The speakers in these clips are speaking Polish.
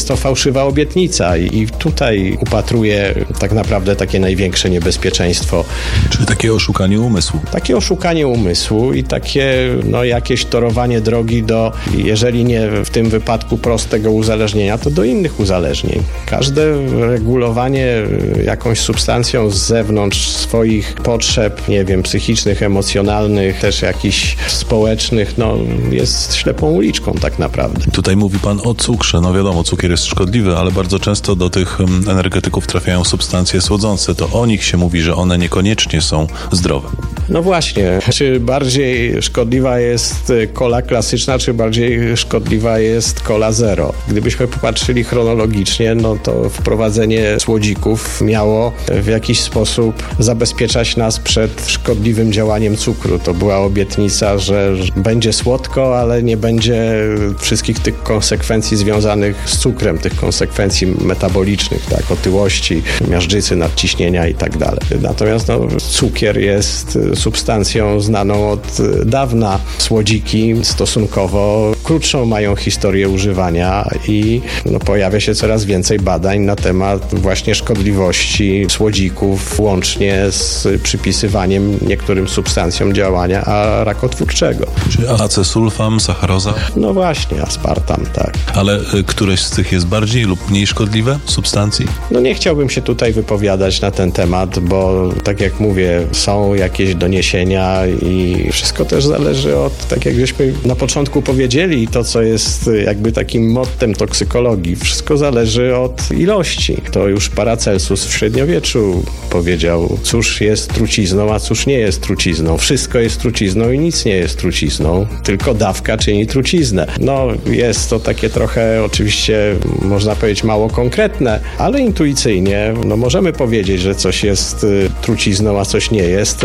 jest to fałszywa obietnica i tutaj upatruję tak naprawdę takie największe niebezpieczeństwo. Czyli takie oszukanie umysłu. Takie oszukanie umysłu i takie jakieś torowanie drogi do, jeżeli nie w tym wypadku prostego uzależnienia, to do innych uzależnień. Każde regulowanie jakąś substancją z zewnątrz swoich potrzeb, nie wiem, psychicznych, emocjonalnych, też jakichś społecznych, jest ślepą uliczką tak naprawdę. Tutaj mówi pan o cukrze. Wiadomo, cukier jest szkodliwy, ale bardzo często do tych energetyków trafiają substancje słodzące. To o nich się mówi, że one niekoniecznie są zdrowe. No właśnie. Czy bardziej szkodliwa jest cola klasyczna, czy bardziej szkodliwa jest cola zero? Gdybyśmy popatrzyli chronologicznie, to wprowadzenie słodzików miało w jakiś sposób zabezpieczać nas przed szkodliwym działaniem cukru. To była obietnica, że będzie słodko, ale nie będzie wszystkich tych konsekwencji związanych z cukrem, tych konsekwencji metabolicznych, tak, otyłości, miażdżycy, nadciśnienia i tak dalej. Natomiast cukier jest substancją znaną od dawna. Słodziki stosunkowo krótszą mają historię używania i pojawia się coraz więcej badań na temat właśnie szkodliwości słodzików, łącznie z przypisywaniem niektórym substancjom działania rakotwórczego. Czy acesulfam, sacharoza? No właśnie, aspartam, tak. Ale któreś z tych jest bardziej lub mniej szkodliwe substancji? Nie chciałbym się tutaj wypowiadać na ten temat, bo tak jak mówię, są jakieś doniesienia i wszystko też zależy od, tak jak żeśmy na początku powiedzieli, to co jest jakby takim mottem toksykologii, wszystko zależy od ilości. To już Paracelsus w średniowieczu powiedział, cóż jest trucizną, a cóż nie jest trucizną. Wszystko jest trucizną i nic nie jest trucizną, tylko dawka czyni truciznę. Jest to takie trochę oczywiście, można powiedzieć, mało konkretne, ale intuicyjnie możemy powiedzieć, że coś jest trucizną, a coś nie jest,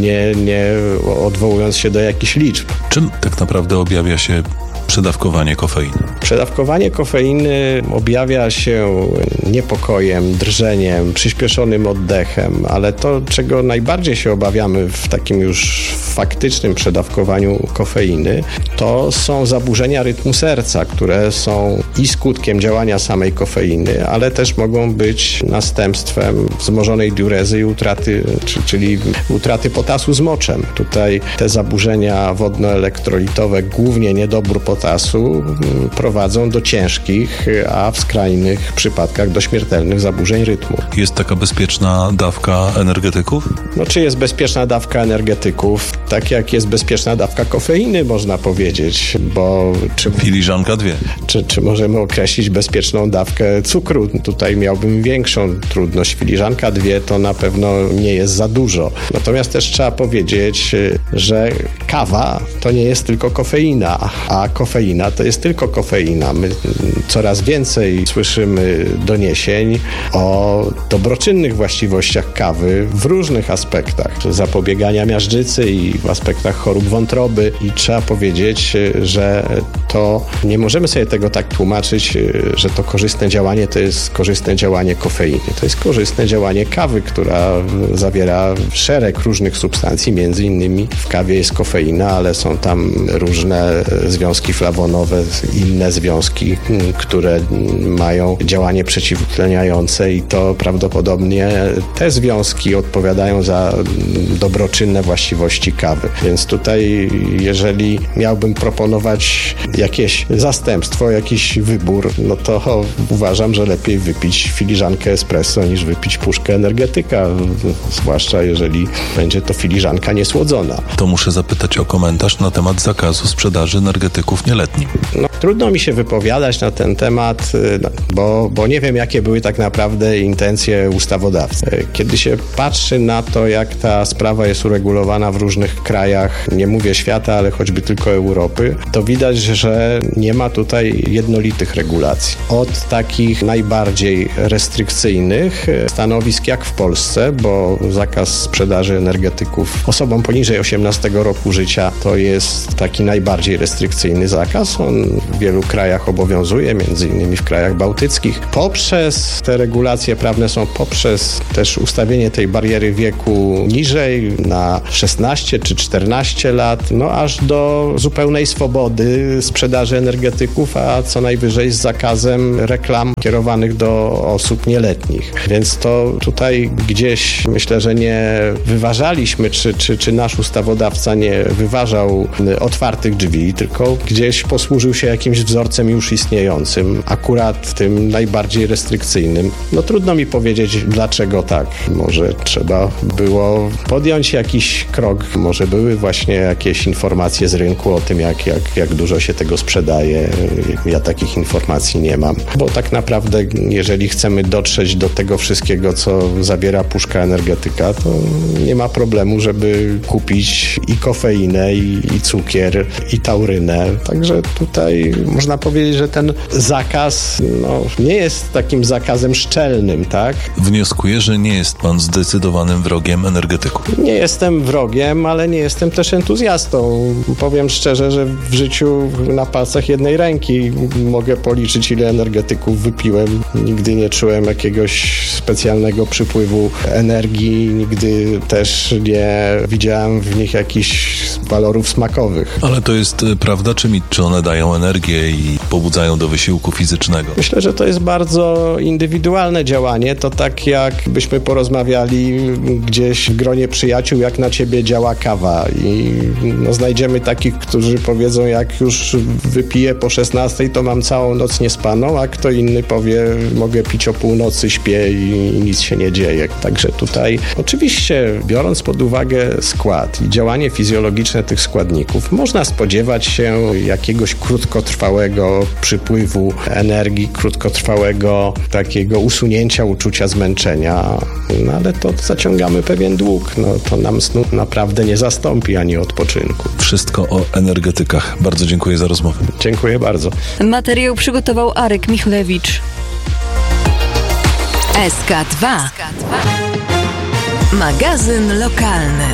nie odwołując się do jakichś liczb. Czym tak naprawdę objawia się przedawkowanie kofeiny? Przedawkowanie kofeiny objawia się niepokojem, drżeniem, przyspieszonym oddechem, ale to, czego najbardziej się obawiamy w takim już faktycznym przedawkowaniu kofeiny, to są zaburzenia rytmu serca, które są i skutkiem działania samej kofeiny, ale też mogą być następstwem wzmożonej diurezy i utraty, czyli utraty potasu z moczem. Tutaj te zaburzenia wodnoelektrolitowe, głównie niedobór potasu, prowadzą do ciężkich, a w skrajnych przypadkach do śmiertelnych zaburzeń rytmu. Jest taka bezpieczna dawka energetyków? Czy jest bezpieczna dawka energetyków? Tak jak jest bezpieczna dawka kofeiny, można powiedzieć, bo... Filiżanka 2. Czy możemy określić bezpieczną dawkę cukru? Tutaj miałbym większą trudność. Filiżanka 2 to na pewno nie jest za dużo. Natomiast też trzeba powiedzieć, że kawa to nie jest tylko kofeina, a kofeina to jest tylko kofeina. My coraz więcej słyszymy doniesień o dobroczynnych właściwościach kawy w różnych aspektach. Zapobiegania miażdżycy i w aspektach chorób wątroby. I trzeba powiedzieć, że to nie możemy sobie tego tak tłumaczyć, że to korzystne działanie to jest korzystne działanie kofeiny. To jest korzystne działanie kawy, która zawiera szereg różnych substancji, między innymi w kawie jest kofeina, ale są tam różne związki flawonowe, inne związki, które mają działanie przeciwutleniające i to prawdopodobnie te związki odpowiadają za dobroczynne właściwości kawy. Więc tutaj, jeżeli miałbym proponować jakieś zastępstwo, jakiś wybór, to uważam, że lepiej wypić filiżankę espresso niż wypić puszkę energetyka, zwłaszcza jeżeli będzie to filiżanka niesłodzona. To muszę zapytać o komentarz na temat zakazu sprzedaży energetyków nieletnim. Trudno mi się wypowiadać na ten temat, bo nie wiem, jakie były tak naprawdę intencje ustawodawcy. Kiedy się patrzy na to, jak ta sprawa jest uregulowana w różnych krajach, nie mówię świata, ale choćby tylko Europy, to widać, że nie ma tutaj jednolitych regulacji. Od takich najbardziej restrykcyjnych stanowisk jak w Polsce, bo zakaz sprzedaży energetyków osobom poniżej 18 roku życia to jest taki najbardziej restrykcyjny zakaz. On w wielu krajach obowiązuje, między innymi w krajach bałtyckich. Poprzez te regulacje prawne są poprzez też ustawienie tej bariery wieku niżej na 16 czy 14 lat, aż do zupełnej swobody sprzedaży energetyków, a co najwyżej z zakazem reklam kierowanych do osób nieletnich. Więc to tutaj gdzieś myślę, że nie wyważaliśmy, czy nasz ustawodawca nie wyważał otwartych drzwi, tylko gdzieś posłużył się jakimś wzorcem już istniejącym, akurat tym najbardziej restrykcyjnym. Trudno mi powiedzieć, dlaczego tak. Może trzeba było podjąć jakiś krok, może były właśnie jakieś informacje z rynku o tym, jak dużo się tego sprzedaje. Ja takich informacji nie mam. Bo tak naprawdę, jeżeli chcemy dotrzeć do tego wszystkiego, co zawiera puszka energetyka, to nie ma problemu, żeby kupić i kofeinę, i cukier, i taurynę. Także tutaj można powiedzieć, że ten zakaz nie jest takim zakazem szczelnym, tak? Wnioskuję, że nie jest pan zdecydowanym wrogiem energetyków. Nie jestem wrogiem, ale nie jestem też entuzjastą. Powiem szczerze, że w życiu na palcach jednej ręki mogę policzyć, ile energetyków wypiłem. Nigdy nie czułem jakiegoś specjalnego przypływu energii, nigdy też nie widziałem w nich jakichś walorów smakowych. Ale to jest prawda czy mit? Czy one dają energię i pobudzają do wysiłku fizycznego? Myślę, że to jest bardzo indywidualne działanie. To tak jakbyśmy porozmawiali gdzieś w gronie przyjaciół, jak na ciebie działa kawa. I znajdziemy takich, którzy powiedzą, jak już wypiję po 16, to mam całą noc niespaną, a kto inny powie, mogę pić o północy, śpię i nic się nie dzieje. Także tutaj oczywiście, biorąc pod uwagę skład i działanie fizjologiczne tych składników, można spodziewać się jakiegoś krótkotrwałego przypływu energii, krótkotrwałego takiego usunięcia uczucia zmęczenia, ale to zaciągamy pewien dług. To nam snu naprawdę nie zastąpi ani odpoczynku. Wszystko o energetykach. Bardzo dziękuję za rozmowę. Dziękuję bardzo. Materiał przygotował Arek Michlewicz. SK2. Magazyn lokalny.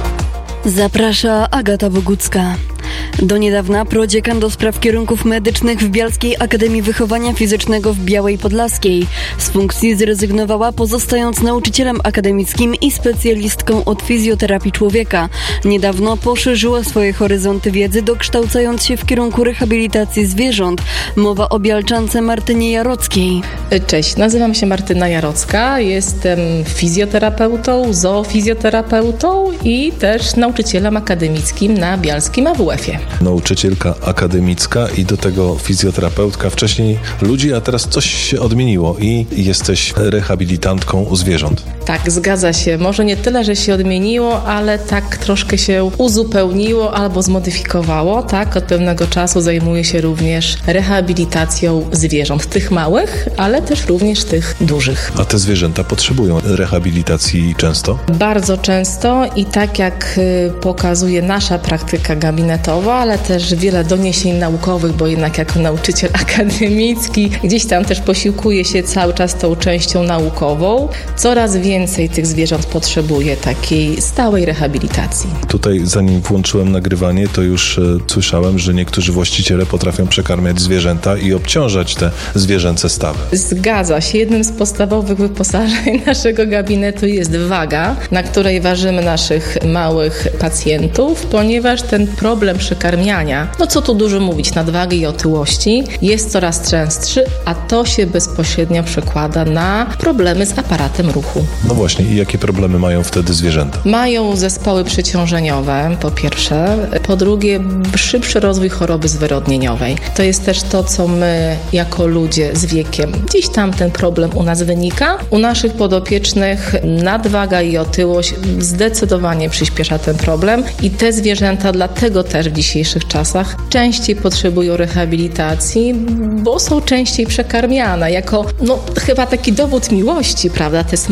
Zaprasza Agata Bogucka. Do niedawna prodziekan do spraw kierunków medycznych w Bialskiej Akademii Wychowania Fizycznego w Białej Podlaskiej z funkcji zrezygnowała, pozostając nauczycielem akademickim i specjalistką od fizjoterapii człowieka. Niedawno poszerzyła swoje horyzonty wiedzy, dokształcając się w kierunku rehabilitacji zwierząt. Mowa o bialczance Martynie Jarockiej. Cześć, nazywam się Martyna Jarocka, jestem fizjoterapeutą, zoofizjoterapeutą i też nauczycielem akademickim na Bialskim AWF-ie. Nauczycielka akademicka i do tego fizjoterapeutka. Wcześniej ludzi, a teraz coś się odmieniło i jesteś rehabilitantką zwierząt. Tak, zgadza się. Może nie tyle, że się odmieniło, ale tak troszkę się uzupełniło albo zmodyfikowało. Tak, od pewnego czasu zajmuję się również rehabilitacją zwierząt, tych małych, ale też również tych dużych. A te zwierzęta potrzebują rehabilitacji często? Bardzo często i tak jak pokazuje nasza praktyka gabinetowa, ale też wiele doniesień naukowych, bo jednak jako nauczyciel akademicki gdzieś tam też posiłkuję się cały czas tą częścią naukową. Coraz więcej tych zwierząt potrzebuje takiej stałej rehabilitacji. Tutaj zanim włączyłem nagrywanie, to już słyszałem, że niektórzy właściciele potrafią przekarmiać zwierzęta i obciążać te zwierzęce stawy. Zgadza się. Jednym z podstawowych wyposażeń naszego gabinetu jest waga, na której ważymy naszych małych pacjentów, ponieważ ten problem przekarmiania, co tu dużo mówić, nadwagi i otyłości, jest coraz częstszy, a to się bezpośrednio przekłada na problemy z aparatem ruchu. No właśnie, i jakie problemy mają wtedy zwierzęta? Mają zespoły przeciążeniowe, po pierwsze. Po drugie, szybszy rozwój choroby zwyrodnieniowej. To jest też to, co my jako ludzie z wiekiem, gdzieś tam ten problem u nas wynika. U naszych podopiecznych nadwaga i otyłość zdecydowanie przyspiesza ten problem i te zwierzęta dlatego też w dzisiejszych czasach częściej potrzebują rehabilitacji, bo są częściej przekarmiane. Jako, chyba taki dowód miłości, prawda? Te smaczki są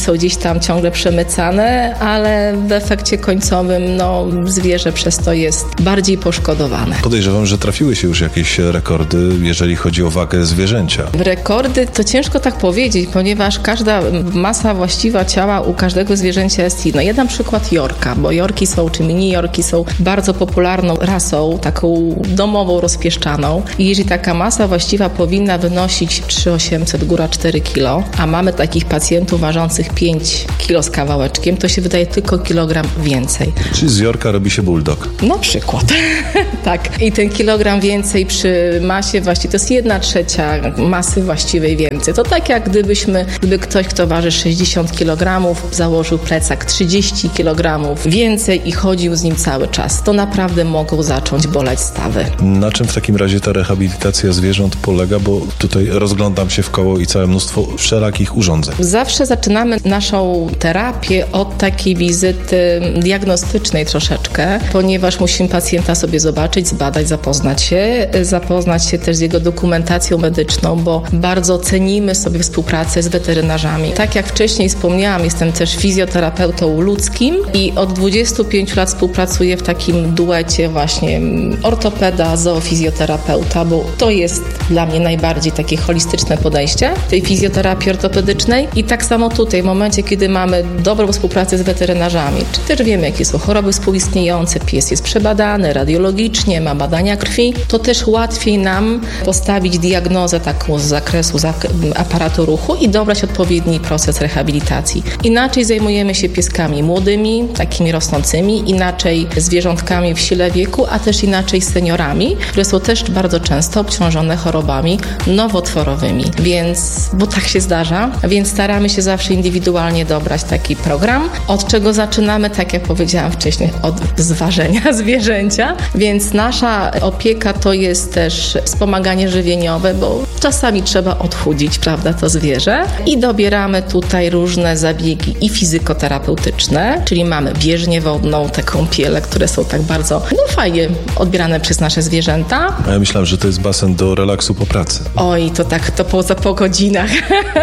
są gdzieś tam ciągle przemycane, ale w efekcie końcowym zwierzę przez to jest bardziej poszkodowane. Podejrzewam, że trafiły się już jakieś rekordy, jeżeli chodzi o wagę zwierzęcia. Rekordy to ciężko tak powiedzieć, ponieważ każda masa właściwa ciała u każdego zwierzęcia jest inna. Ja dam przykład jorka, bo jorki czy mini jorki są bardzo popularną rasą, taką domową, rozpieszczaną. I jeżeli taka masa właściwa powinna wynosić 3800, góra 4 kg, a mamy takich pacjentów ważących 5 kg z kawałeczkiem, to się wydaje tylko kilogram więcej. Czyli z jorka robi się bulldog. Na przykład. Tak. I ten kilogram więcej przy masie właściwej, to jest 1/3 masy właściwej więcej. To tak jak gdyby ktoś, kto waży 60 kg, założył plecak 30 kg więcej i chodził z nim cały czas. To naprawdę mogą zacząć boleć stawy. Na czym w takim razie ta rehabilitacja zwierząt polega? Bo tutaj rozglądam się w koło i całe mnóstwo wszelakich urządzeń. Zawsze zaczynamy naszą terapię od takiej wizyty diagnostycznej troszeczkę, ponieważ musimy pacjenta sobie zobaczyć, zbadać, zapoznać się też z jego dokumentacją medyczną, bo bardzo cenimy sobie współpracę z weterynarzami. Tak jak wcześniej wspomniałam, jestem też fizjoterapeutą ludzkim i od 25 lat współpracuję w takim duecie właśnie ortopeda, zoofizjoterapeuta, bo to jest dla mnie najbardziej takie holistyczne podejście tej fizjoterapii ortopedycznej. I tak samo tutaj, w momencie, kiedy mamy dobrą współpracę z weterynarzami, czy też wiemy, jakie są choroby współistniejące, pies jest przebadany radiologicznie, ma badania krwi, to też łatwiej nam postawić diagnozę taką z zakresu aparatu ruchu i dobrać odpowiedni proces rehabilitacji. Inaczej zajmujemy się pieskami młodymi, takimi rosnącymi, inaczej zwierzątkami w sile wieku, a też inaczej seniorami, które są też bardzo często obciążone chorobami nowotworowymi. Bo tak się zdarza, więc staramy się zawsze indywidualnie dobrać taki program, od czego zaczynamy, tak jak powiedziałam wcześniej, od zważenia zwierzęcia, więc nasza opieka to jest też wspomaganie żywieniowe, bo czasami trzeba odchudzić, prawda, to zwierzę i dobieramy tutaj różne zabiegi i fizykoterapeutyczne, czyli mamy bieżnię wodną, te kąpiele, które są tak bardzo fajnie odbierane przez nasze zwierzęta. A ja myślałem, że to jest basen do relaksu po pracy. Oj, to tak, to po godzinach.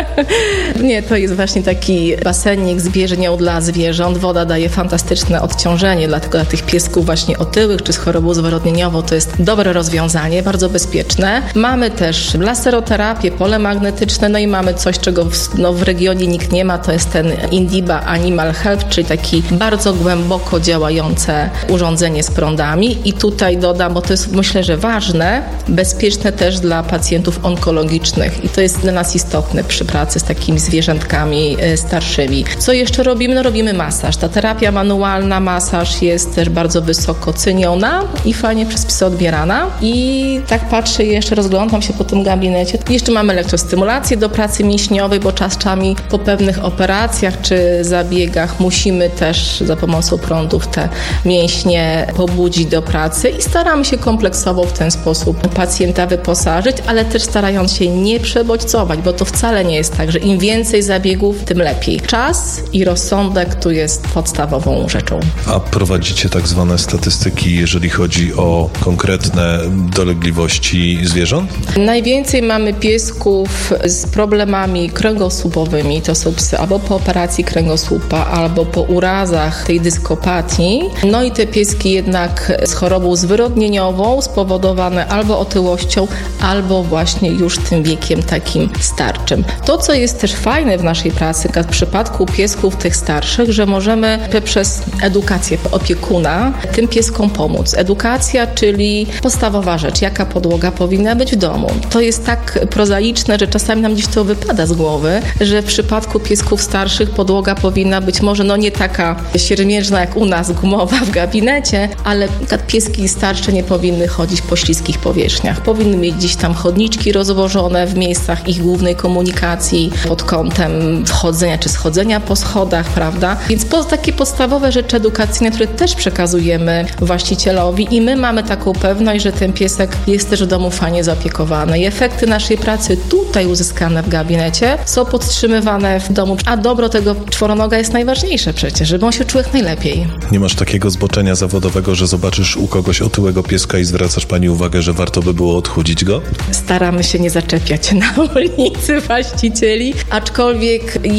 Nie, to jest właśnie taki basenik z bieżnią dla zwierząt. Woda daje fantastyczne odciążenie, dlatego dla tych piesków właśnie otyłych czy z chorobą zwyrodnieniową to jest dobre rozwiązanie, bardzo bezpieczne. Mamy też laseroterapię, pole magnetyczne, i mamy coś, czego w regionie nikt nie ma, to jest ten Indiba Animal Health, czyli taki bardzo głęboko działające urządzenie z prądami. I tutaj dodam, bo to jest myślę, że ważne, bezpieczne też dla pacjentów onkologicznych i to jest dla nas istotne przy pracy z takimi zwierzętkami starszymi. Co jeszcze robimy? Robimy masaż. Ta terapia manualna, masaż jest też bardzo wysoko ceniona i fajnie przez psy odbierana. I tak patrzę jeszcze, rozglądam się po tym gabinecie. Jeszcze mamy elektrostymulację do pracy mięśniowej, bo czasami po pewnych operacjach czy zabiegach musimy też za pomocą prądów te mięśnie pobudzić do pracy i staramy się kompleksowo w ten sposób pacjenta wyposażyć, ale też starając się nie przebodźcować, bo to wcale nie jest tak, że im więcej zabiegów, tym lepiej. Czas i rozsądek tu jest podstawową rzeczą. A prowadzicie tak zwane statystyki, jeżeli chodzi o konkretne dolegliwości zwierząt? Najwięcej mamy piesków z problemami kręgosłupowymi. To są psy albo po operacji kręgosłupa, albo po urazach tej dyskopatii. I te pieski jednak z chorobą zwyrodnieniową spowodowane albo otyłością, albo właśnie już tym wiekiem takim starczym. To, co jest też fajne w naszej pracy, w przypadku piesków tych starszych, że możemy przez edukację opiekuna tym pieskom pomóc. Edukacja, czyli podstawowa rzecz, jaka podłoga powinna być w domu. To jest tak prozaiczne, że czasami nam gdzieś to wypada z głowy, że w przypadku piesków starszych podłoga powinna być może nie taka siermiężna jak u nas, gumowa w gabinecie, ale pieski starsze nie powinny chodzić po śliskich powierzchniach. Powinny mieć gdzieś tam chodniczki rozłożone w miejscach ich głównej komunikacji pod kątem wchodzenia czy schodzenia po schodach, prawda? Więc takie podstawowe rzeczy edukacyjne, które też przekazujemy właścicielowi i my mamy taką pewność, że ten piesek jest też w domu fajnie zaopiekowany. I efekty naszej pracy tutaj uzyskane w gabinecie są podtrzymywane w domu, a dobro tego czworonoga jest najważniejsze przecież, żeby on się czuł jak najlepiej. Nie masz takiego zboczenia zawodowego, że zobaczysz u kogoś otyłego pieska i zwracasz pani uwagę, że warto by było odchudzić go? Staramy się nie zaczepiać na ulicy właścicieli, aczkolwiek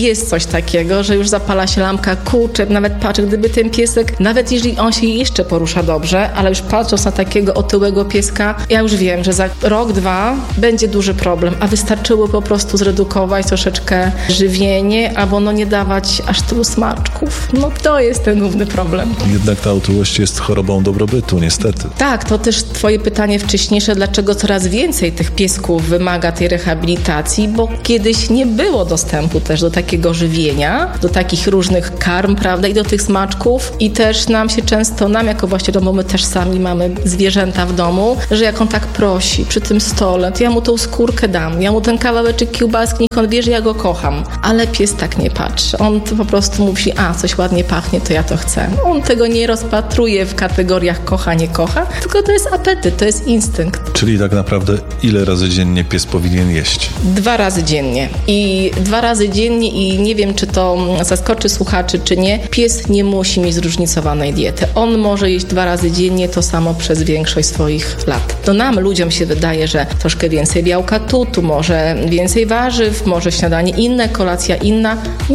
jest coś takiego, że już zapala się lampka, kurczę, nawet patrzę, gdyby ten piesek, nawet jeżeli on się jeszcze porusza dobrze, ale już patrząc na takiego otyłego pieska, ja już wiem, że za rok, 2 będzie duży problem, a wystarczyło po prostu zredukować troszeczkę żywienie, albo nie dawać aż tylu smaczków. To jest ten główny problem. Jednak ta otyłość jest chorobą dobrobytu, niestety. Tak, to też twoje pytanie wcześniejsze, dlaczego coraz więcej tych piesków wymaga tej rehabilitacji, bo kiedyś nie było dostępu też do takiego żywienia, do takich różnych karm, prawda, i do tych smaczków i też nam się często, jako właściciele domu, my też sami mamy zwierzęta w domu, że jak on tak prosi przy tym stole, to ja mu tą skórkę dam, ja mu ten kawałeczek kiełbaski, niech on wie, że ja go kocham, ale pies tak nie patrzy. On to po prostu mówi, coś ładnie pachnie, to ja to chcę. On tego nie rozpatruje w kategoriach kocha, nie kocha, tylko to jest apetyt, to jest instynkt. Czyli tak naprawdę ile razy dziennie pies powinien jeść? 2 razy dziennie. I 2 razy dziennie i nie wiem, czy to zaskoczy słuchaczy, czy nie, pies nie musi mieć zróżnicowanej diety. On może jeść 2 razy dziennie to samo przez większość swoich lat. To nam, ludziom się wydaje, że troszkę więcej białka tu może więcej warzyw, może śniadanie inne, kolacja inna.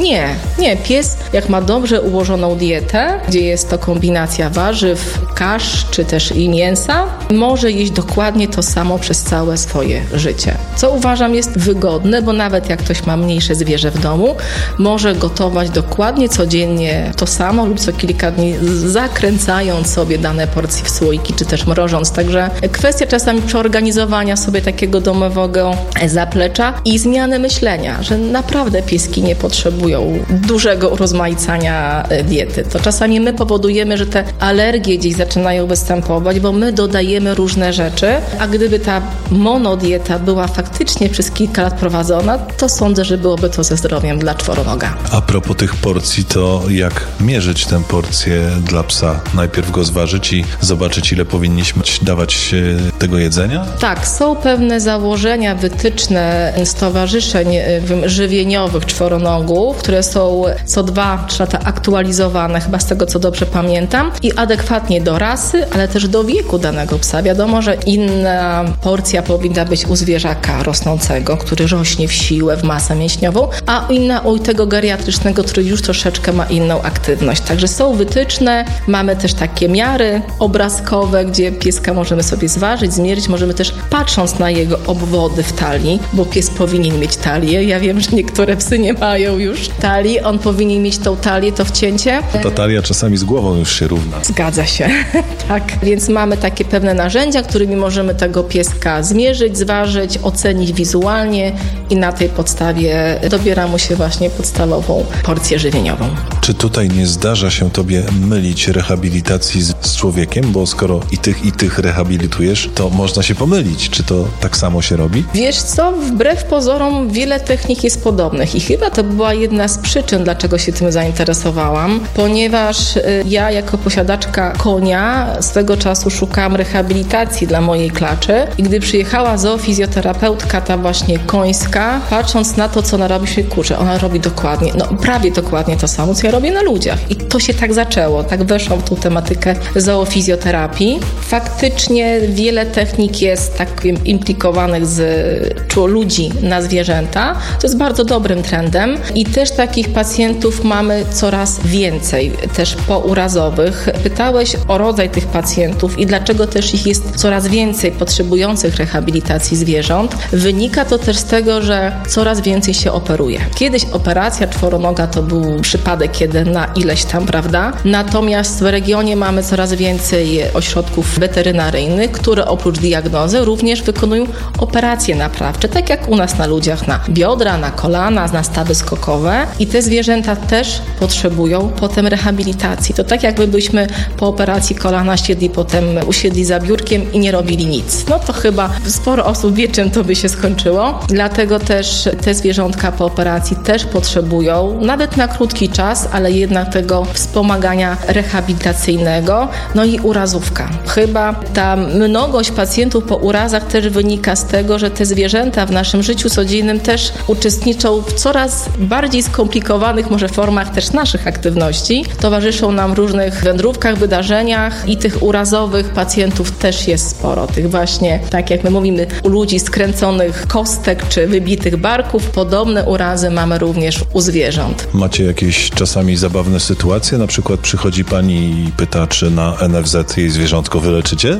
Nie. Pies, jak ma dobrze ułożoną dietę, gdzie jest to kombinacja warzyw, kasz, czy też i mięsa, może jeść dokładnie to samo przez całe swoje życie. Co uważam jest wygodne, bo nawet jak ktoś ma mniejsze zwierzę w domu, może gotować dokładnie codziennie to samo lub co kilka dni, zakręcając sobie dane porcje w słoiki, czy też mrożąc. Także kwestia czasami przeorganizowania sobie takiego domowego zaplecza i zmiany myślenia, że naprawdę pieski nie potrzebują dużego urozmaicania diety. To czasami my powodujemy, że te alergie gdzieś zaczynają występować, bo my dodajemy różne rzeczy, a gdyby ta monodieta była faktycznie przez kilka lat prowadzona, to sądzę, że byłoby to ze zdrowiem dla czworonoga. A propos tych porcji, to jak mierzyć tę porcję dla psa? Najpierw go zważyć i zobaczyć, ile powinniśmy dawać tego jedzenia? Tak, są pewne założenia, wytyczne stowarzyszeń żywieniowych czworonogów, które są co 2-3 lata aktualizowane, chyba z tego, co dobrze pamiętam, i adekwatnie do rasy, ale też do wieku danego psa. Wiadomo, że inna porcja powinna być u zwierzaka rosnącego, który rośnie w siłę, w masę mięśniową, a inna u tego geriatrycznego, który już troszeczkę ma inną aktywność. Także są wytyczne, mamy też takie miary obrazkowe, gdzie pieska możemy sobie zważyć, zmierzyć, możemy też patrząc na jego obwody w talii, bo pies powinien mieć talię. Ja wiem, że niektóre psy nie mają już talii, on powinien mieć tą talię, to wcięcie. Ta talia czasami z głową już się równa. Zgadza się, tak. Więc mamy takie pewne narzędzia, którymi możemy tego pieska zmierzyć, zważyć, ocenić wizualnie i na tej podstawie dobiera mu się właśnie podstawową porcję żywieniową. Czy tutaj nie zdarza się tobie mylić rehabilitacji z człowiekiem, bo skoro i tych rehabilitujesz, to można się pomylić. Czy to tak samo się robi? Wiesz co, wbrew pozorom wiele technik jest podobnych i chyba to była jedna z przyczyn, dlaczego się tym zainteresowałam, ponieważ ja jako posiadaczka konia swego czasu szukałam rehabilitacji dla mojej klaczy i gdy przyjechała zoofizjoterapeutka, ta właśnie końska, patrząc na to, co ona robi, się kurczę, ona robi dokładnie, prawie dokładnie to samo, co ja robię na ludziach. I to się tak zaczęło, tak weszłam w tą tematykę zoofizjoterapii. Faktycznie wiele technik jest tak implikowanych z ludzi na zwierzęta. To jest bardzo dobrym trendem i też takich pacjentów mamy coraz więcej, też pourazowych. Pytałeś o rodzaj tych pacjentów i dlaczego też ich jest coraz więcej potrzebujących rehabilitacji zwierząt. Wynika to też z tego, że coraz więcej się operuje. Kiedyś operacja czworonoga to był przypadek, kiedy na ileś tam, prawda? Natomiast w regionie mamy coraz więcej ośrodków weterynaryjnych, które oprócz diagnozy również wykonują operacje naprawcze, tak jak u nas na ludziach, na biodra, na kolana, na stawy skokowe i te zwierzęta też potrzebują potem rehabilitacji. To tak jakbyśmy po operacji kolana usiedli za biurkiem i nie robili nic. To chyba sporo osób wie, czym to by się skończyło. Dlatego też te zwierzątka po operacji też potrzebują, nawet na krótki czas, ale jednak tego wspomagania rehabilitacyjnego. I urazówka. Chyba ta mnogość pacjentów po urazach też wynika z tego, że te zwierzęta w naszym życiu codziennym też uczestniczą w coraz bardziej skomplikowanych może formach też naszych aktywności. Towarzyszą nam w różnych wędrówkach, wydarzeniach i tych urazowych pacjentów też jest sporo. Tych właśnie, tak jak my mówimy, u ludzi skręconych kostek czy wybitych barków, podobne urazy mamy również u zwierząt. Macie jakieś czasami zabawne sytuacje? Na przykład przychodzi pani i pyta, czy na NFZ jej zwierzątko wyleczycie?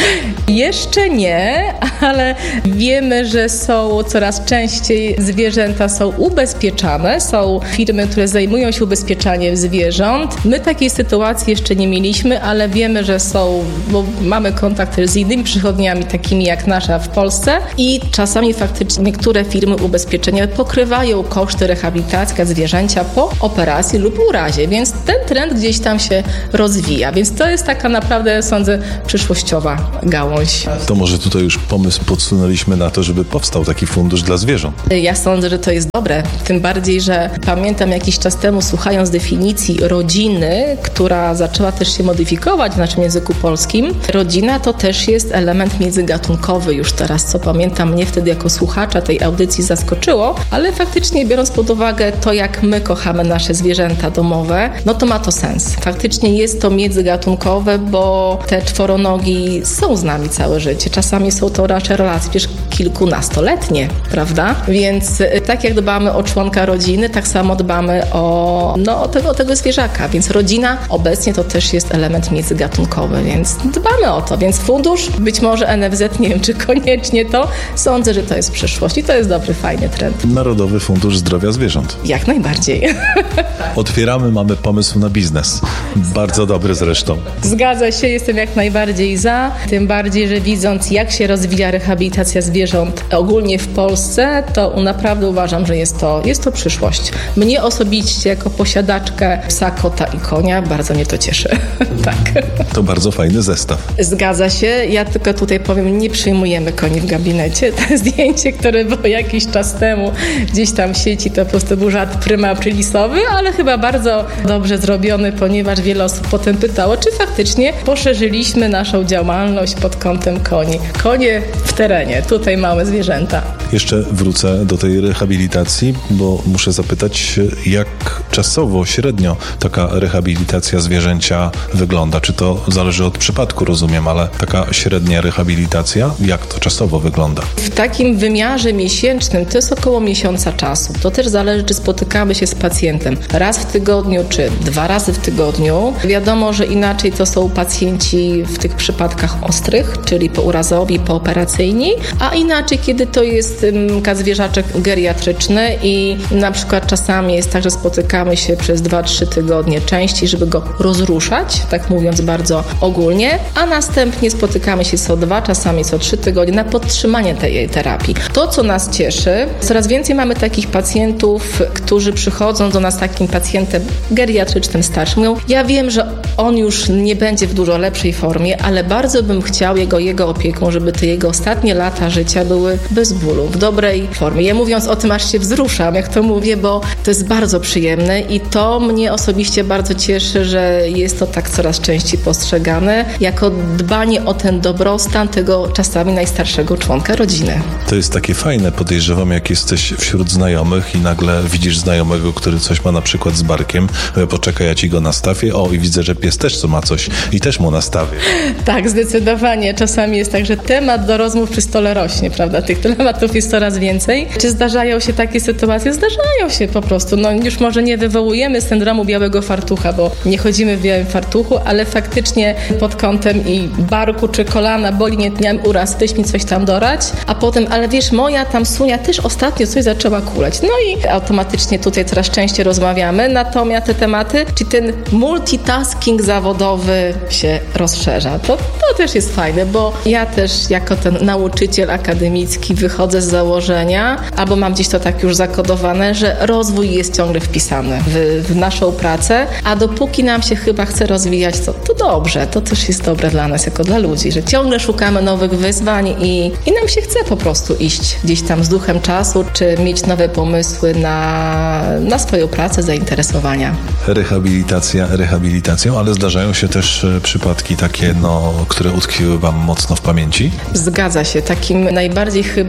Jeszcze nie, ale wiemy, że są coraz częściej zwierzęta są ubezpieczane. Są firmy, które zajmują się ubezpieczaniem zwierząt. My takiej sytuacji jeszcze nie mieliśmy, ale wiemy, że są, bo mamy kontakt z innymi przychodniami, takimi jak nasza w Polsce i czasami faktycznie niektóre firmy ubezpieczenia pokrywają koszty rehabilitacji zwierzęcia po operacji lub urazie, więc ten trend gdzieś tam się rozwija, więc to jest taka naprawdę, sądzę, przyszłościowa gałąź. To może tutaj już pomysł podsunęliśmy na to, żeby powstał taki fundusz dla zwierząt. Ja sądzę, że to jest dobre, tym bardziej, że pamiętam jakiś czas temu, słuchając definicji rodziny, która zaczęła też się modyfikować w naszym języku polskim. Rodzina to też jest element międzygatunkowy już teraz, co pamiętam, mnie wtedy jako słuchacza tej audycji zaskoczyło, ale faktycznie biorąc pod uwagę to, jak my kochamy nasze zwierzęta domowe, no to ma to sens. Faktycznie jest to międzygatunkowe, bo te czworonogi są z nami całe życie. Czasami są to raczej relacje kilkunastoletnie, prawda? Więc tak jak dbamy o członka rodziny, tak samo dbamy o tego zwierzaka. Więc rodzina obecnie to też jest element międzygatunkowy, więc dbamy o to. Więc fundusz, być może NFZ, nie wiem czy koniecznie to, sądzę, że to jest przyszłość i to jest dobry, fajny trend. Narodowy Fundusz Zdrowia Zwierząt. Jak najbardziej. Otwieramy, mamy pomysł na biznes. Bardzo dobry zresztą. Zgadza się, jestem jak najbardziej za. Tym bardziej, że widząc, jak się rozwija rehabilitacja zwierząt ogólnie w Polsce, to naprawdę uważam, że jest to przyszłość. Mnie osobiście, jako posiadaczkę psa, kota i konia, bardzo mnie to cieszy. Tak. To bardzo fajny zestaw. Zgadza się. Ja tylko tutaj powiem, nie przyjmujemy koni w gabinecie. To zdjęcie, które było jakiś czas temu gdzieś tam w sieci, to po prostu był żart prima aprilisowy, ale chyba bardzo dobrze zrobiony, ponieważ wiele osób potem pytało, czy faktycznie poszerzyliśmy naszą działalność pod kątem koni. Konie w terenie, tutaj małe zwierzęta. Jeszcze wrócę do tej rehabilitacji, bo muszę zapytać, jak czasowo, średnio taka rehabilitacja zwierzęcia wygląda? Czy to zależy od przypadku, rozumiem, ale taka średnia rehabilitacja, jak to czasowo wygląda? W takim wymiarze miesięcznym to jest około miesiąca czasu. To też zależy, czy spotykamy się z pacjentem raz w tygodniu, czy 2 razy w tygodniu. Wiadomo, że inaczej to są pacjenci w tych przypadkach ostrych, czyli pourazowi, pooperacyjni, a inaczej, kiedy to jest zwierzaczek geriatryczny i na przykład czasami jest tak, że spotykamy się przez 2-3 tygodnie częściej, żeby go rozruszać, tak mówiąc bardzo ogólnie, a następnie spotykamy się co 2, czasami co 3 tygodnie na podtrzymanie tej terapii. To, co nas cieszy, coraz więcej mamy takich pacjentów, którzy przychodzą do nas takim pacjentem geriatrycznym starszym. Mówią, ja wiem, że on już nie będzie w dużo lepszej formie, ale bardzo bym chciał jego opieką, żeby te jego ostatnie lata życia były bez bólu, w dobrej formie. Ja mówiąc o tym, aż się wzruszam, jak to mówię, bo to jest bardzo przyjemne i to mnie osobiście bardzo cieszy, że jest to tak coraz częściej postrzegane jako dbanie o ten dobrostan tego czasami najstarszego członka rodziny. To jest takie fajne, podejrzewam, jak jesteś wśród znajomych i nagle widzisz znajomego, który coś ma na przykład z barkiem, poczekaj, ja ci go nastawię, i widzę, że pies też co ma coś i też mu nastawię. Tak, zdecydowanie. Czasami jest tak, że temat do rozmów przy stole rośnie, prawda? Tych tematów jest coraz więcej. Czy zdarzają się takie sytuacje? Zdarzają się po prostu. Już może nie wywołujemy syndromu białego fartucha, bo nie chodzimy w białym fartuchu, ale faktycznie pod kątem i barku czy kolana boli, nie miałem uraz, weź mi coś tam dorać, a potem, ale wiesz, moja tam Sunia też ostatnio coś zaczęła kuleć. No i automatycznie tutaj coraz częściej rozmawiamy, natomiast te tematy, czy ten multitasking zawodowy się rozszerza. To też jest fajne, bo ja też jako ten nauczyciel akademicki wychodzę z założenia, albo mam gdzieś to tak już zakodowane, że rozwój jest ciągle wpisany w naszą pracę, a dopóki nam się chyba chce rozwijać, to dobrze, to też jest dobre dla nas, jako dla ludzi, że ciągle szukamy nowych wyzwań i nam się chce po prostu iść gdzieś tam z duchem czasu, czy mieć nowe pomysły na swoją pracę, zainteresowania. Rehabilitacja rehabilitacją, ale zdarzają się też przypadki takie, które utkwiły wam mocno w pamięci? Zgadza się. Takim najbardziej chyba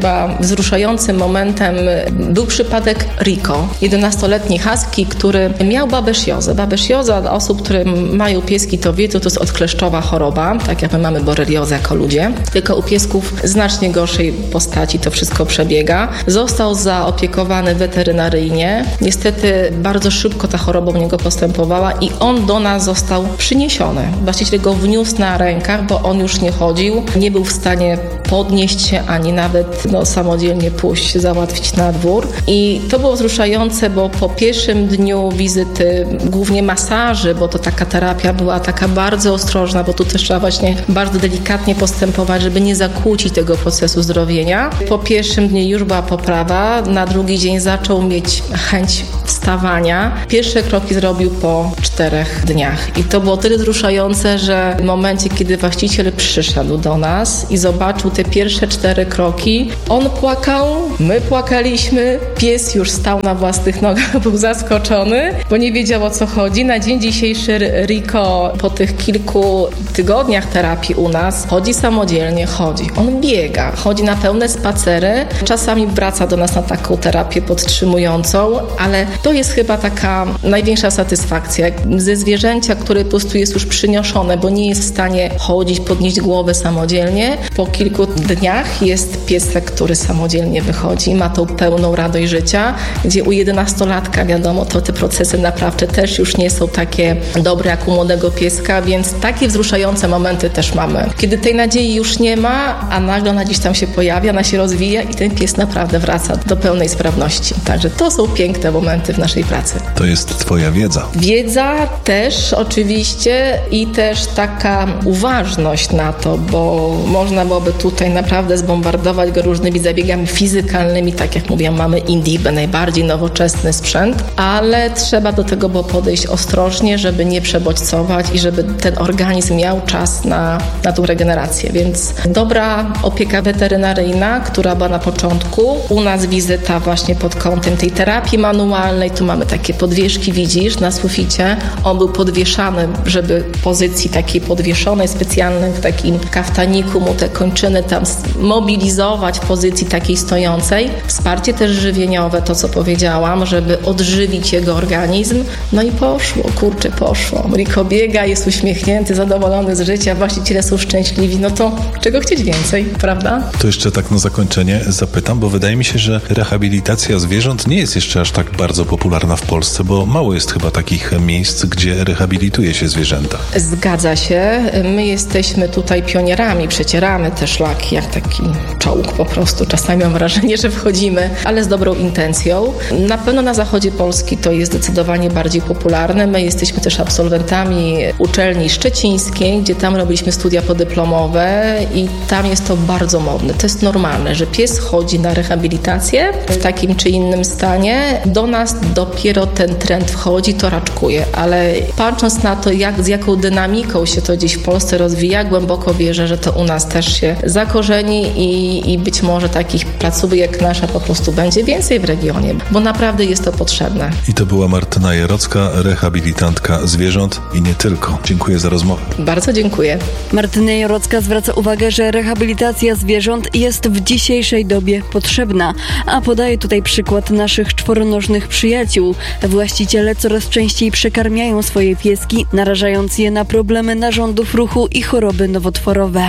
wzruszającym momentem był przypadek Rico, 11-letni husky, który miał babesiozę. Babezioza dla osób, które mają pieski, to wiedzą, to jest odkleszczowa choroba, tak jak my mamy boreliozę jako ludzie, tylko u piesków znacznie gorszej postaci to wszystko przebiega. Został zaopiekowany weterynaryjnie. Niestety bardzo szybko ta choroba u niego postępowała i on do nas został przyniesiony. Właściciel go wniósł na rękach, bo on już nie chodził, nie był w stanie podnieść się, ani nawet samodzielnie pójść, załatwić na dwór. I to było wzruszające, bo po pierwszym dniu wizyty, głównie masaży, bo to taka terapia była taka bardzo ostrożna, bo tu też trzeba właśnie bardzo delikatnie postępować, żeby nie zakłócić tego procesu zdrowienia. Po pierwszym dniu już była poprawa, na drugi dzień zaczął mieć chęć wstawania. Pierwsze kroki zrobił po 4 dniach. I to było tyle wzruszające, że w momencie, kiedy właściciel przyszedł do nas i zobaczył te pierwsze 4 kroki, on płakał, my płakaliśmy, pies już stał na własnych nogach, był zaskoczony, bo nie wiedział, o co chodzi. Na dzień dzisiejszy Rico po tych kilku tygodniach terapii u nas chodzi samodzielnie, chodzi. On biega, chodzi na pełne spacery, czasami wraca do nas na taką terapię podtrzymującą, ale to jest chyba taka największa satysfakcja ze zwierzęcia, które po prostu jest już przyniesione, bo nie jest w stanie chodzić, podnieść głowę samodzielnie. Po kilku dniach jest piesek, który samodzielnie wychodzi i ma tą pełną radość życia, gdzie u 11-latka wiadomo, to te procesy naprawdę też już nie są takie dobre jak u młodego pieska, więc takie wzruszające momenty też mamy. Kiedy tej nadziei już nie ma, a nagle ona gdzieś tam się pojawia, ona się rozwija i ten pies naprawdę wraca do pełnej sprawności. Także to są piękne momenty w naszej pracy. To jest twoja wiedza. Wiedza też oczywiście i też taka uważność na to, bo można byłoby tutaj naprawdę zbombardować go różnymi zabiegami fizykalnymi, tak jak mówiłam, mamy Indibę, najbardziej nowoczesny sprzęt, ale trzeba do tego było podejść ostrożnie, żeby nie przebodźcować i żeby ten organizm miał czas na tą regenerację, więc dobra opieka weterynaryjna, która była na początku, u nas wizyta właśnie pod kątem tej terapii manualnej, tu mamy takie podwieszki, widzisz, na suficie, on był podwieszany, żeby w pozycji takiej podwieszonej, specjalnym w takim kaftaniku mu te kończyny tam mobilizować w pozycji takiej stojącej. Wsparcie też żywieniowe, to co powiedziałam, żeby odżywić jego organizm. No i poszło, poszło. Rico biega, jest uśmiechnięty, zadowolony z życia, właściciele są szczęśliwi. No to czego chcieć więcej, prawda? To jeszcze tak na zakończenie zapytam, bo wydaje mi się, że rehabilitacja zwierząt nie jest jeszcze aż tak bardzo popularna w Polsce, bo mało jest chyba takich miejsc, gdzie rehabilituje się zwierzęta. Zgadza się. My jesteśmy tutaj pionierami, przecieramy te szlaki jak taki czołg po prostu. Czasami mam wrażenie, że wchodzimy, ale z dobrą intencją. Na pewno na zachodzie Polski to jest zdecydowanie bardziej popularne. My jesteśmy też absolwentami uczelni szczecińskiej, gdzie tam robiliśmy studia podyplomowe i tam jest to bardzo modne. To jest normalne, że pies chodzi na rehabilitację w takim czy innym stanie. Do nas dopiero ten trend wchodzi, to raczkuje, ale patrząc na to, z jaką dynamiką się to gdzieś w Polsce rozwija, głęboko wierzę, że to u nas też się zakorzeni i być może takich placówek jak nasza po prostu będzie więcej w regionie, bo naprawdę jest to potrzebne. I to była Martyna Jarocka, rehabilitantka zwierząt i nie tylko. Dziękuję za rozmowę. Bardzo dziękuję. Martyna Jarocka zwraca uwagę, że rehabilitacja zwierząt jest w dzisiejszej dobie potrzebna, a podaje tutaj przykład naszych czworonożnych przyjaciół. Właściciele coraz częściej przekarmiają swoje pieski, narażając je na problemy narządów ruchu i choroby nowotworowe.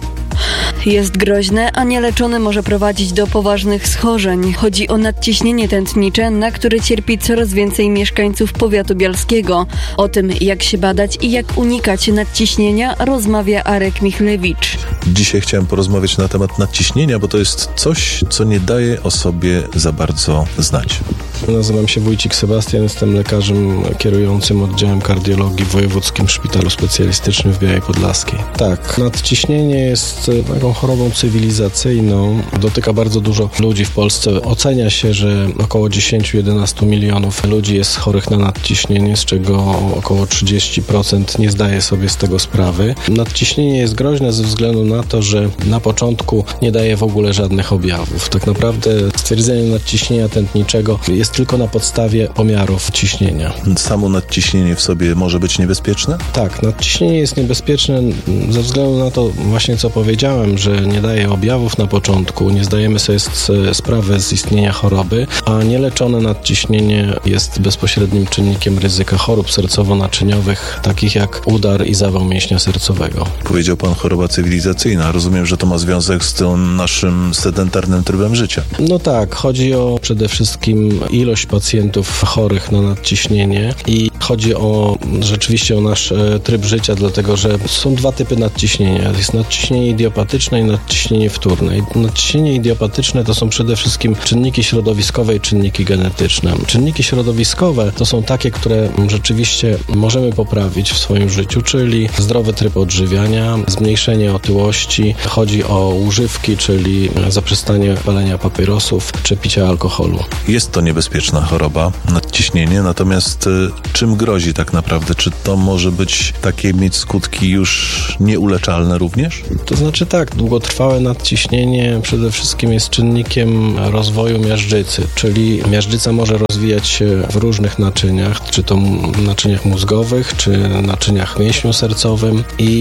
Jest groźne, a nieleczony może prowadzić do poważnych schorzeń. Chodzi o nadciśnienie tętnicze, na które cierpi coraz więcej mieszkańców powiatu bialskiego. O tym, jak się badać i jak unikać nadciśnienia, rozmawia Arek Michlewicz. Dzisiaj chciałem porozmawiać na temat nadciśnienia, bo to jest coś, co nie daje o sobie za bardzo znać. Nazywam się Wójcik Sebastian, jestem lekarzem kierującym oddziałem kardiologii w Wojewódzkim Szpitalu Specjalistycznym w Białej Podlaskiej. Tak, nadciśnienie jest taką chorobą cywilizacyjną. Dotyka bardzo dużo ludzi w Polsce. Ocenia się, że około 10-11 milionów ludzi jest chorych na nadciśnienie, z czego około 30% nie zdaje sobie z tego sprawy. Nadciśnienie jest groźne ze względu na to, że na początku nie daje w ogóle żadnych objawów. Tak naprawdę stwierdzenie nadciśnienia tętniczego jest jest tylko na podstawie pomiarów ciśnienia. Samo nadciśnienie w sobie może być niebezpieczne? Tak, nadciśnienie jest niebezpieczne ze względu na to właśnie, co powiedziałem, że nie daje objawów na początku, nie zdajemy sobie sprawy z istnienia choroby, a nieleczone nadciśnienie jest bezpośrednim czynnikiem ryzyka chorób sercowo-naczyniowych, takich jak udar i zawał mięśnia sercowego. Powiedział pan choroba cywilizacyjna. Rozumiem, że to ma związek z tym naszym sedentarnym trybem życia. No tak, chodzi o przede wszystkim ilość pacjentów chorych na nadciśnienie i chodzi rzeczywiście o nasz tryb życia, dlatego że są dwa typy nadciśnienia. Jest nadciśnienie idiopatyczne i nadciśnienie wtórne. Nadciśnienie idiopatyczne to są przede wszystkim czynniki środowiskowe i czynniki genetyczne. Czynniki środowiskowe to są takie, które rzeczywiście możemy poprawić w swoim życiu, czyli zdrowy tryb odżywiania, zmniejszenie otyłości, chodzi o używki, czyli zaprzestanie palenia papierosów czy picia alkoholu. Jest to niebezpieczna choroba, nadciśnienie, natomiast czym grozi tak naprawdę? Czy to może być mieć skutki już nieuleczalne również? To znaczy tak, długotrwałe nadciśnienie przede wszystkim jest czynnikiem rozwoju miażdżycy, czyli miażdżyca może rozwijać się w różnych naczyniach, czy to naczyniach mózgowych, czy naczyniach w mięśniu sercowym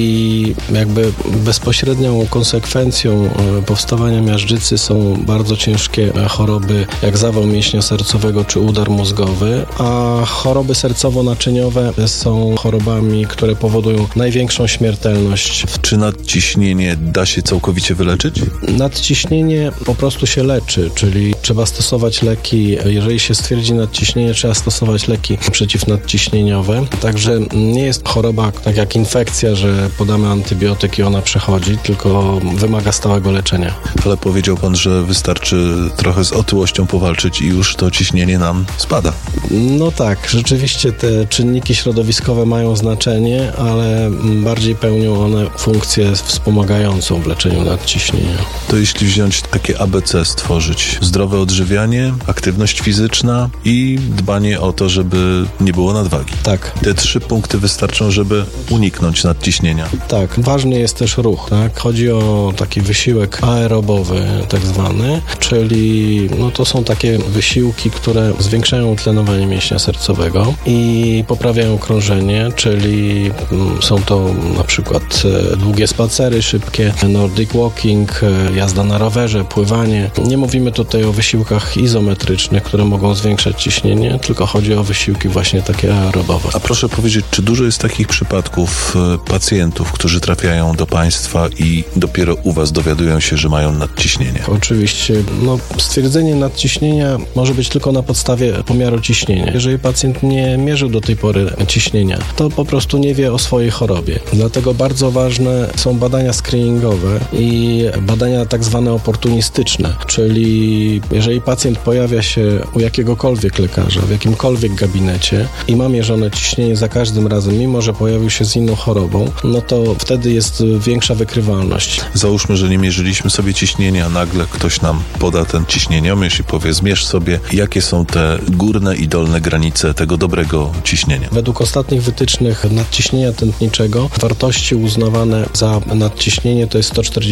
i jakby bezpośrednią konsekwencją powstawania miażdżycy są bardzo ciężkie choroby, jak zawał mięśnia sercowego czy udar mózgowy, a choroby sercowo-naczyniowe są chorobami, które powodują największą śmiertelność. Czy nadciśnienie da się całkowicie wyleczyć? Nadciśnienie po prostu się leczy, czyli trzeba stosować leki. Jeżeli się stwierdzi nadciśnienie, trzeba stosować leki przeciwnadciśnieniowe. Także nie jest choroba tak jak infekcja, że podamy antybiotyk i ona przechodzi, tylko wymaga stałego leczenia. Ale powiedział pan, że wystarczy trochę z otyłością powalczyć i już to ciśnienie nam spada. No tak, rzeczywiście te czynniki środowiskowe mają znaczenie, ale bardziej pełnią one funkcję wspomagającą w leczeniu nadciśnienia. To jeśli wziąć takie ABC, stworzyć zdrowe odżywianie, aktywność fizyczna i dbanie o to, żeby nie było nadwagi. Tak. Te 3 punkty wystarczą, żeby uniknąć nadciśnienia. Tak, ważny jest też ruch, tak? Chodzi o taki wysiłek aerobowy tak zwany, czyli to są takie wysiłki, które zwiększają tlenowanie mięśnia sercowego i poprawiają krążenie, czyli są to na przykład długie spacery szybkie, nordic walking, jazda na rowerze, pływanie. Nie mówimy tutaj o wysiłkach izometrycznych, które mogą zwiększać ciśnienie, tylko chodzi o wysiłki właśnie takie aerobowe. A proszę powiedzieć, czy dużo jest takich przypadków pacjentów, którzy trafiają do państwa i dopiero u was dowiadują się, że mają nadciśnienie? Oczywiście, stwierdzenie nadciśnienia może być tylko na podstawie pomiaru ciśnienia. Jeżeli pacjent nie mierzył do tej pory ciśnienia, to po prostu nie wie o swojej chorobie. Dlatego bardzo ważne są badania screeningowe i badania tak zwane oportunistyczne, czyli jeżeli pacjent pojawia się u jakiegokolwiek lekarza, w jakimkolwiek gabinecie i ma mierzone ciśnienie za każdym razem, mimo że pojawił się z inną chorobą, to wtedy jest większa wykrywalność. Załóżmy, że nie mierzyliśmy sobie ciśnienia, a nagle ktoś nam poda ten ciśnieniomierz i powie, zmierz sobie, jakie są te górne i dolne granice tego dobrego ciśnienia. Według ostatnich wytycznych nadciśnienia tętniczego wartości uznawane za nadciśnienie to jest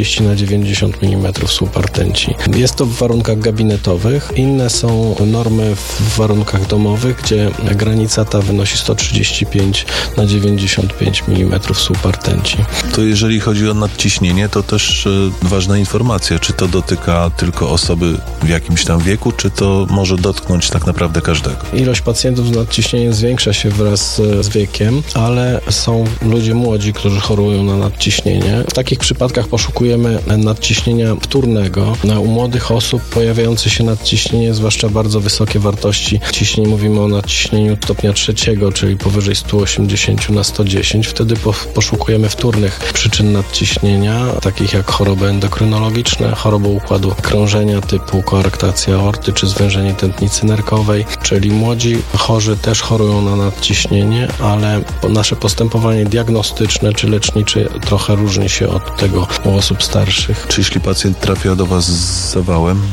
140/90 mm słup rtęci. Jest to w warunkach gabinetowych. Inne są normy w warunkach domowych, gdzie granica ta wynosi 135/95 mm słup rtęci. To jeżeli chodzi o nadciśnienie, to też ważna informacja, czy to dotyka tylko osoby w jakimś tam wieku, czy to może dotknąć tak naprawdę każdego? Ilość pacjentów z nadciśnieniem zwiększa się wraz z wiekiem, ale są ludzie młodzi, którzy chorują na nadciśnienie. W takich przypadkach poszukujemy nadciśnienia wtórnego. U młodych osób pojawiające się nadciśnienie, zwłaszcza bardzo wysokie wartości ciśnień, mówimy o nadciśnieniu stopnia 3, czyli powyżej 180/110. Wtedy poszukujemy wtórnych przyczyn nadciśnienia, takich jak choroby endokrynologiczne, choroby układu krążenia typu koarektacja aorty czy zwężenie tętnicy nerkowej, czyli młodzi chorzy też chorują na nadciśnienie, ale nasze postępowanie diagnostyczne czy lecznicze trochę różni się od tego u osób starszych. Czy jeśli pacjent trafia do was z zawałem, właśnie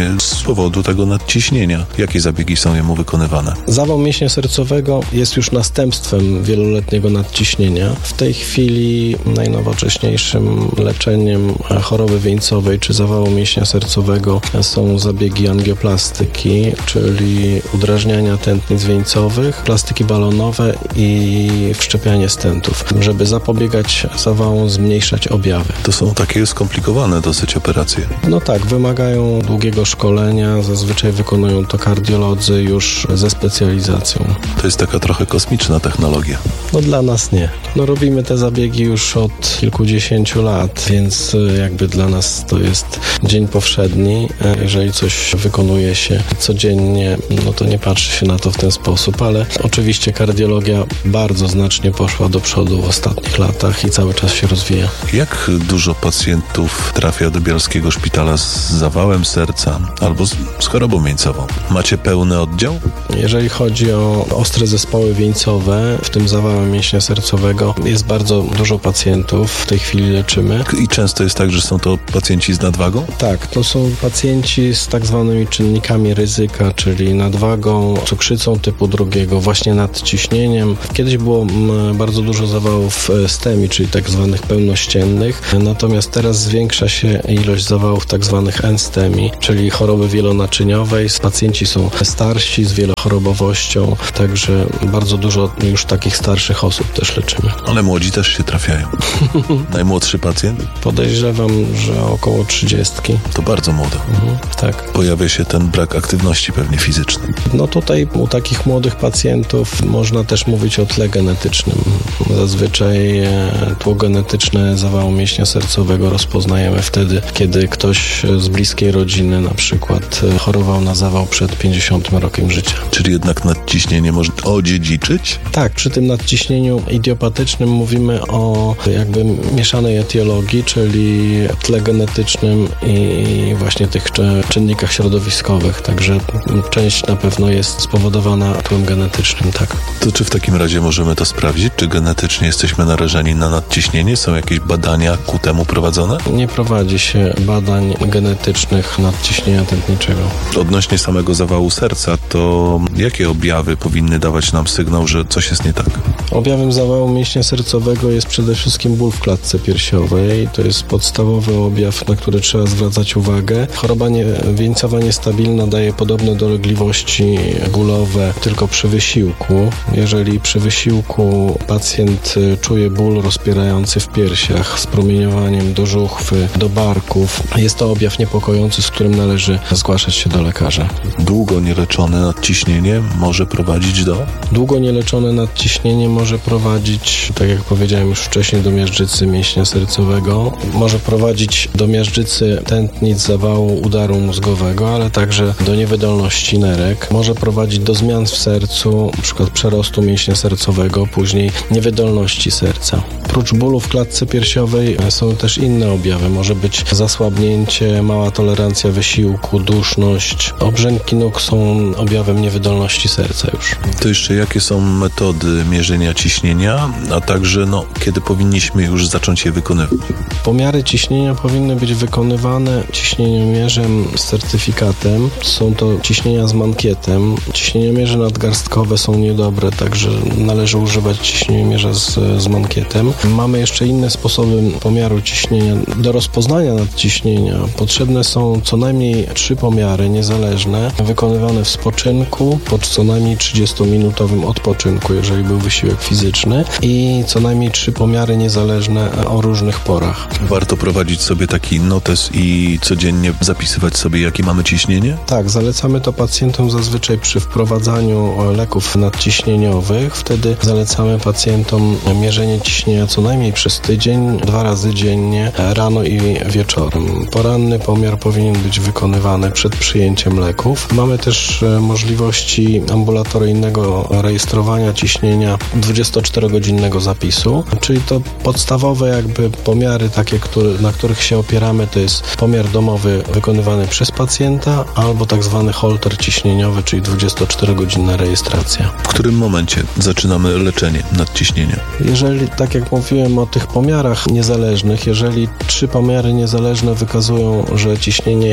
właśnie z powodu tego nadciśnienia. Jakie zabiegi są jemu wykonywane? Zawał mięśnia sercowego jest już następstwem wieloletniego nadciśnienia. W tej chwili najnowocześniejszym leczeniem choroby wieńcowej czy zawału mięśnia sercowego są zabiegi angioplastyki, czyli udrażniania tętnic wieńcowych, plastyki balonowe i wszczepianie stentów, żeby zapobiegać zawałom, zmniejszać objawy. To są takie skomplikowane dosyć operacje. No tak, wymagają długiego szkolenia, zazwyczaj wykonują to kardiolodzy już ze specjalizacją. To jest taka trochę kosmiczna technologia. No dla nas nie. No robimy te zabiegi już od kilkudziesięciu lat, więc jakby dla nas to jest dzień powszedni. Jeżeli coś wykonuje się codziennie, no to nie patrzy się na to w ten sposób, ale oczywiście kardiologia bardzo znacznie poszła do przodu w ostatnich latach i cały czas się rozwija. Jak dużo pacjentów trafia do Bielskiego Szpitala z zawałem serca albo z chorobą wieńcową? Macie pełny oddział? Jeżeli chodzi o ostre zespoły wieńcowe, w tym zawałem mięśnia sercowego, jest bardzo dużo pacjentów, w tej chwili leczymy. I często jest tak, że są to pacjenci z nadwagą? Tak, to są pacjenci z tak zwanymi czynnikami ryzyka, czyli nadwagą, cukrzycą typu 2, właśnie nadciśnieniem. Kiedyś było bardzo dużo zawałów STEMI, czyli tak zwanych pełnościennych, natomiast teraz zwiększa się ilość zawałów tak zwanych NSTEMI, czyli choroby wielonaczyniowej. Pacjenci są starsi, z wielochorobowością, także bardzo dużo już takich starszych osób też leczymy. Ale młodzi też się trafiają. Najmłodszy pacjent? Podejrzewam, że około 30. To bardzo młodo. Tak. Pojawia się ten brak aktywności pewnie fizycznej. No tutaj u takich młodych pacjentów można też mówić o tle genetycznym. Zazwyczaj tło genetyczne zawału mięśnia sercowego rozpoznajemy wtedy, kiedy ktoś z bliskiej rodziny na przykład chorował na zawał przed 50 rokiem życia. Czyli jednak nadciśnienie można odziedziczyć? Tak, przy tym nadciśnieniu idiopatycznym mówimy o jakby mieszanej etiologii, czyli tle genetycznym i właśnie tych czynnikach środowiskowych, także część na pewno jest spowodowana tłem genetycznym, tak. To czy w takim razie możemy to sprawdzić? Czy genetycznie jesteśmy narażeni na nadciśnienie? Są jakieś badania ku temu prowadzone? Nie prowadzi się badań genetycznych nadciśnienia tętniczego. Odnośnie samego zawału serca, to jakie objawy powinny dawać nam sygnał, że coś jest nie tak? Objawem zawału mięśnia sercowego jest przede wszystkim ból w klatce piersiowej. To jest podstawowy objaw, na który trzeba zwracać uwagę. Choroba wieńcowa niestabilna daje podobne dolegliwości bólowe tylko przy wysiłku. Jeżeli przy wysiłku pacjent czuje ból rozpierający w piersiach z promieniowaniem do żuchwy, do barków, jest to objaw niepokojący, z którym należy zgłaszać się do lekarza. Długo nieleczone nadciśnienie może prowadzić do? Długo nieleczone nadciśnienie może prowadzić, tak jak powiedziałem już wcześniej, do miażdżycy mięśnia sercowego. Może prowadzić do miażdżycy tętnic zawału udaru mózgowego, ale także do niewydolności nerek. Może prowadzić do zmian w sercu, np. przerostu mięśnia sercowego, później niewydolności serca. Prócz bólu w klatce piersiowej są też inne objawy. Może być zasłabnięcie, mała tolerancja wysiłku, duszność. Obrzęki nóg są objawem niewydolności serca już. To jeszcze jakie są metody mierzenia ciśnienia, a także kiedy powinniśmy już zacząć je wykonywać? Pomiary ciśnienia powinny być wykonywane ciśnieniomierzem z certyfikatem. Są to ciśnienia z mankietem. Ciśnieniomierze nadgarstkowe są niedobre, także należy używać ciśnieniomierza z mankietem. Mamy jeszcze inne sposoby pomiaru ciśnienia. Do rozpoznania nadciśnienia potrzebne są co najmniej 3 pomiary niezależne, wykonywane w spoczynku, po co najmniej 30-minutowym odpoczynku, jeżeli był wysiłek fizyczny, i co najmniej 3 pomiary niezależne o różnych porach. Warto prowadzić sobie taki notes i codziennie zapisywać sobie, jakie mamy ciśnienie? Tak, zalecamy to pacjentom zazwyczaj przy wprowadzaniu leków nadciśnieniowych. Wtedy zalecamy pacjentom mierzenie ciśnienia co najmniej przez tydzień, 2 razy dziennie, rano i wieczorem. Poranny pomiar powinien być wykonywany przed przyjęciem leków. Mamy też możliwości ambulatoryjnego rejestrowania ciśnienia 24-godzinnego zapisu, czyli to podstawowe jakby pomiary takie, na których się opieramy, to jest pomiar domowy wykonywany przez pacjenta albo tak zwany holter ciśnieniowy, czyli 24-godzinna rejestracja. W którym momencie zaczynamy leczenie nadciśnienia? Jeżeli, tak jak mówiłem o tych pomiarach niezależnych, jeżeli 3 pomiary niezależne wykazują, że ciśnienie jest podwyższone,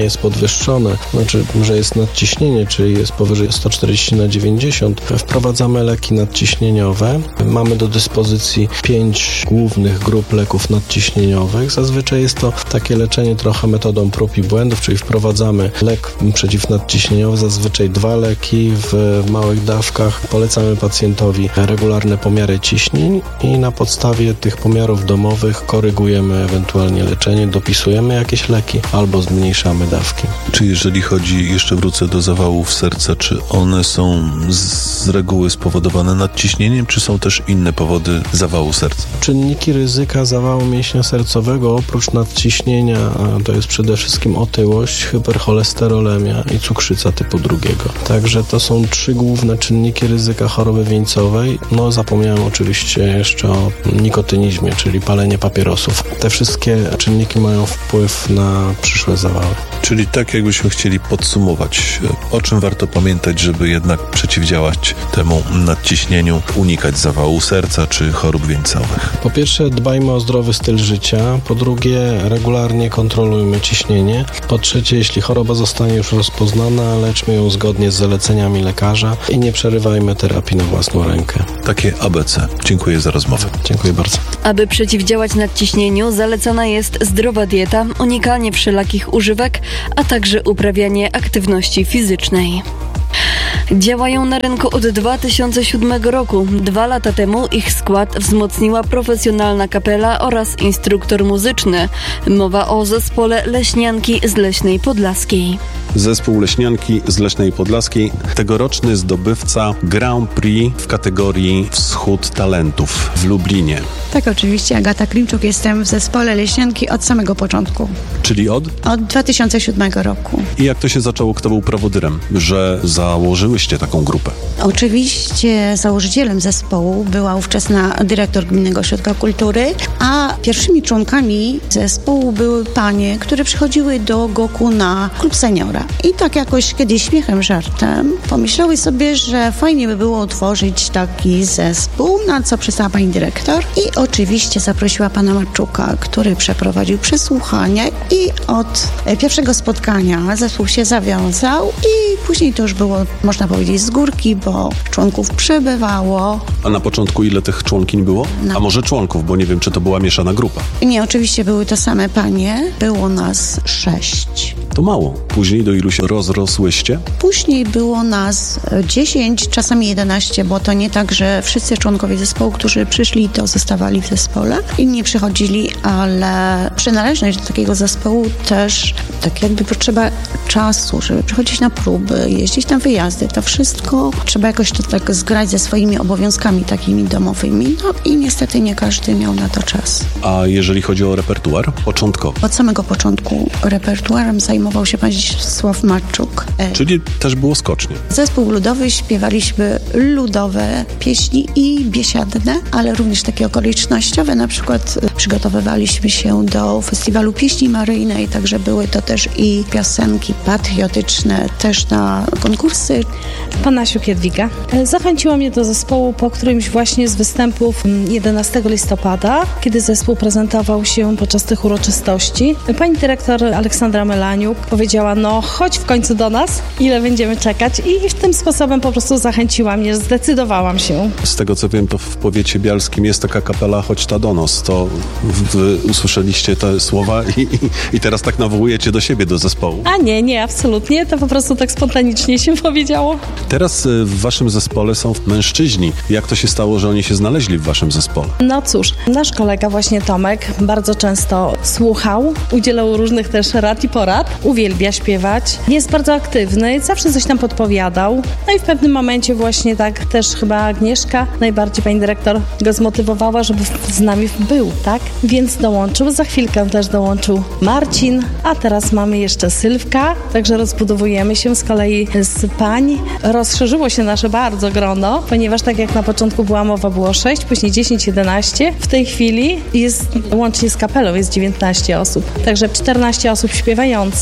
podwyższone, znaczy, że jest nadciśnienie, czyli jest powyżej 140/90, wprowadzamy leki nadciśnieniowe. Mamy do dyspozycji 5 głównych grup leków nadciśnieniowych. Zazwyczaj jest to takie leczenie trochę metodą prób i błędów, czyli wprowadzamy lek przeciwnadciśnieniowy, zazwyczaj 2 leki w małych dawkach. Polecamy pacjentowi regularne pomiary ciśnień i na podstawie tych pomiarów domowych korygujemy ewentualnie leczenie, dopisujemy jakieś leki albo zmniejszamy dawki. Czy jeżeli chodzi, jeszcze wrócę do zawałów serca, czy one są z reguły spowodowane nadciśnieniem, czy są też inne powody zawału serca? Czynniki ryzyka zawału mięśnia sercowego oprócz nadciśnienia to jest przede wszystkim otyłość, hypercholesterolemia i cukrzyca typu 2. Także to są 3 główne czynniki ryzyka choroby wieńcowej. No zapomniałem oczywiście jeszcze o nikotynizmie, czyli palenie papierosów. Te wszystkie czynniki mają wpływ na przyszłe zawały. Czyli tak jakbyśmy chcieli podsumować, o czym warto pamiętać, żeby jednak przeciwdziałać temu nadciśnieniu, unikać zawału serca czy chorób wieńcowych? Po pierwsze, dbajmy o zdrowy styl życia. Po drugie, regularnie kontrolujmy ciśnienie. Po trzecie, jeśli choroba zostanie już rozpoznana, leczmy ją zgodnie z zaleceniami lekarza i nie przerywajmy terapii na własną rękę. Takie ABC. Dziękuję za rozmowę. Dziękuję bardzo. Aby przeciwdziałać nadciśnieniu, zalecana jest zdrowa dieta, unikanie wszelakich używek, a także uprawianie aktywności fizycznej. Działają na rynku od 2007 roku. 2 lata temu ich skład wzmocniła profesjonalna kapela oraz instruktor muzyczny. Mowa o zespole Leśnianki z Leśnej Podlaskiej. Zespół Leśnianki z Leśnej Podlaskiej, tegoroczny zdobywca Grand Prix w kategorii Wschód Talentów w Lublinie. Tak, oczywiście. Agata Klimczuk, jestem w zespole Leśnianki od samego początku. Czyli od? Od 2007 roku. I jak to się zaczęło, kto był prowodyrem, że założyłyście taką grupę? Oczywiście założycielem zespołu była ówczesna dyrektor Gminnego Ośrodka Kultury, a pierwszymi członkami zespołu były panie, które przychodziły do GOK-u na klub seniora. I tak jakoś kiedyś śmiechem, żartem pomyślały sobie, że fajnie by było utworzyć taki zespół, na co przystała pani dyrektor i oczywiście zaprosiła pana Marczuka, który przeprowadził przesłuchanie i od pierwszego spotkania zespół się zawiązał i później to już było, można powiedzieć, z górki, bo członków przybywało. A na początku ile tych członkiń było? A może członków, bo nie wiem, czy to była mieszana grupa. Nie, oczywiście były to same panie. Było nas 6. To mało. Później do ilu się rozrosłyście? Później było nas 10, czasami 11, bo to nie tak, że wszyscy członkowie zespołu, którzy przyszli, to zostawali w zespole. Inni przychodzili, ale przynależność do takiego zespołu też tak jakby potrzeba czasu, żeby przychodzić na próby, jeździć na wyjazdy. To wszystko trzeba jakoś to tak zgrać ze swoimi obowiązkami takimi domowymi. No i niestety nie każdy miał na to czas. A jeżeli chodzi o repertuar? Początkowo? Od samego początku repertuarem zajmował się pan Zdzisław Marczuk. Czyli też było skocznie. Zespół ludowy, śpiewaliśmy ludowe pieśni i biesiadne, ale również takie okolicznościowe. Na przykład przygotowywaliśmy się do Festiwalu Pieśni Maryjnej, także były to też i piosenki patriotyczne, też na konkursy. Panasiuk Jadwiga. Zachęciła mnie do zespołu po którymś właśnie z występów 11 listopada, kiedy zespół prezentował się podczas tych uroczystości. Pani dyrektor Aleksandra Melaniuk powiedziała, no chodź w końcu do nas, ile będziemy czekać i w tym sposobem po prostu zachęciła mnie, zdecydowałam się. Z tego co wiem, to w powiecie bialskim jest taka kapela Chodź ta do nos. To wy usłyszeliście te słowa i teraz tak nawołujecie do siebie, do zespołu. A nie, absolutnie. To po prostu tak spontanicznie się powiedziało. Teraz w waszym zespole są mężczyźni. Jak to się stało, że oni się znaleźli w waszym zespole? No cóż, nasz kolega właśnie Tomek bardzo często słuchał, udzielał różnych też rad i porad, uwielbia śpiewać, jest bardzo aktywny, zawsze coś tam podpowiadał. No i w pewnym momencie właśnie tak też chyba Agnieszka, najbardziej pani dyrektor, go zmotywowała, żeby z nami był, tak? Więc dołączył, za chwilkę też dołączył Marcin, a teraz mamy jeszcze Sylwka, także rozbudowujemy się z kolei z pań. Rozszerzyło się nasze bardzo grono, ponieważ tak jak na początku była mowa, było 6, później 10, 11. W tej chwili jest łącznie z kapelą jest 19 osób. Także 14 osób śpiewających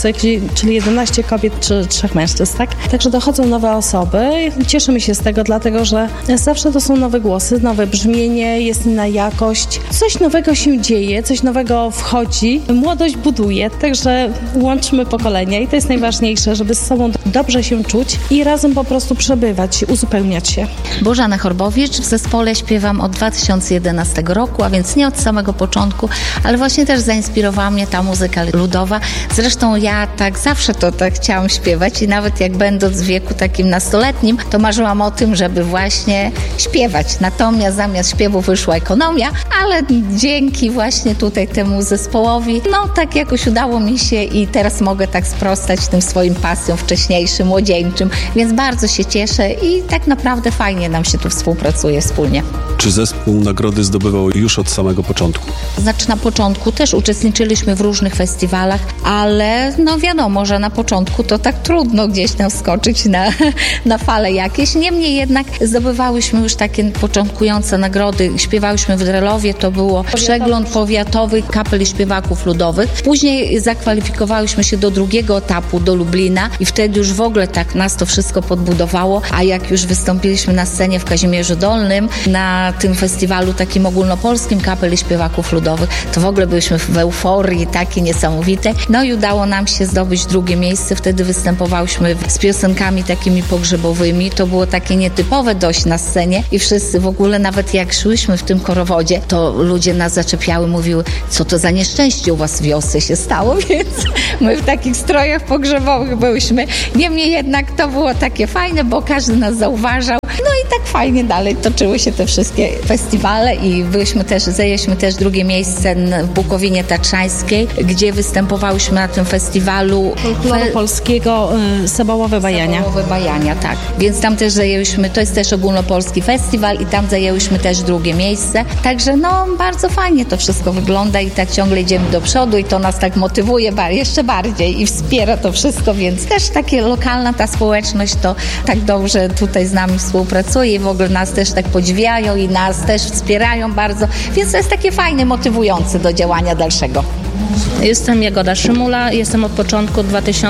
czyli 11 kobiet czy 3 mężczyzn, tak? Także dochodzą nowe osoby. Cieszymy się z tego, dlatego że zawsze to są nowe głosy, nowe brzmienie, jest inna jakość. Coś nowego się dzieje, coś nowego wchodzi. Młodość buduje, także łączmy pokolenia i to jest najważniejsze, żeby z sobą dobrze się czuć i razem po prostu przebywać, uzupełniać się. Bożena Chorbowicz, w zespole śpiewam od 2011 roku, a więc nie od samego początku, ale właśnie też zainspirowała mnie ta muzyka ludowa. Zresztą ja tak zawsze to tak chciałam śpiewać i nawet jak będąc w wieku takim nastoletnim, to marzyłam o tym, żeby właśnie śpiewać. Natomiast zamiast śpiewu wyszła ekonomia, ale dzięki właśnie tutaj temu zespołowi, no tak jakoś udało mi się i teraz mogę tak sprostać tym swoim pasjom wcześniejszym, młodzieńczym, więc bardzo się cieszę i tak naprawdę fajnie nam się tu współpracuje wspólnie. Czy zespół nagrody zdobywał już od samego początku? Znaczy na początku też uczestniczyliśmy w różnych festiwalach, ale no wiadomo, że na początku to tak trudno gdzieś tam wskoczyć na fale jakieś. Niemniej jednak zdobywałyśmy już takie początkujące nagrody. Śpiewałyśmy w Drelowie, to było przegląd powiatowy kapel i śpiewaków ludowych. Później zakwalifikowałyśmy się do drugiego etapu, do Lublina i wtedy już w ogóle tak nas to wszystko podbudowało, a jak już wystąpiliśmy na scenie w Kazimierzu Dolnym, na tym festiwalu takim ogólnopolskim kapel i śpiewaków ludowych, to w ogóle byliśmy w euforii takiej niesamowitej. No i udało nam się zdobyć drugie miejsce. Wtedy występowałyśmy z piosenkami takimi pogrzebowymi. To było takie nietypowe dość na scenie i wszyscy w ogóle, nawet jak szłyśmy w tym chorowodzie, to ludzie nas zaczepiały, mówiły, co to za nieszczęście u was w wiosce się stało, więc my w takich strojach pogrzebowych byłyśmy. Niemniej jednak to było takie fajne, bo każdy nas zauważał. No i tak fajnie dalej toczyły się te wszystkie festiwale i zajęliśmy też drugie miejsce w Bukowinie Tatrzańskiej, gdzie występowałyśmy na tym festiwalu folkloru polskiego Sabałowe Bajania. Sabałowe Bajania, tak. Więc tam też zajęłyśmy, to jest też ogólnopolski festiwal i tam zajęłyśmy też drugie miejsce. Także no bardzo fajnie to wszystko wygląda i tak ciągle idziemy do przodu i to nas tak motywuje jeszcze bardziej i wspiera to wszystko, więc też takie lokalna ta społeczność to tak dobrze tutaj z nami współpracuje i w ogóle nas też tak podziwiają i nas też wspierają bardzo, więc to jest takie fajne, motywujące do działania dalszego. Jestem Jagoda Szymula, jestem od początku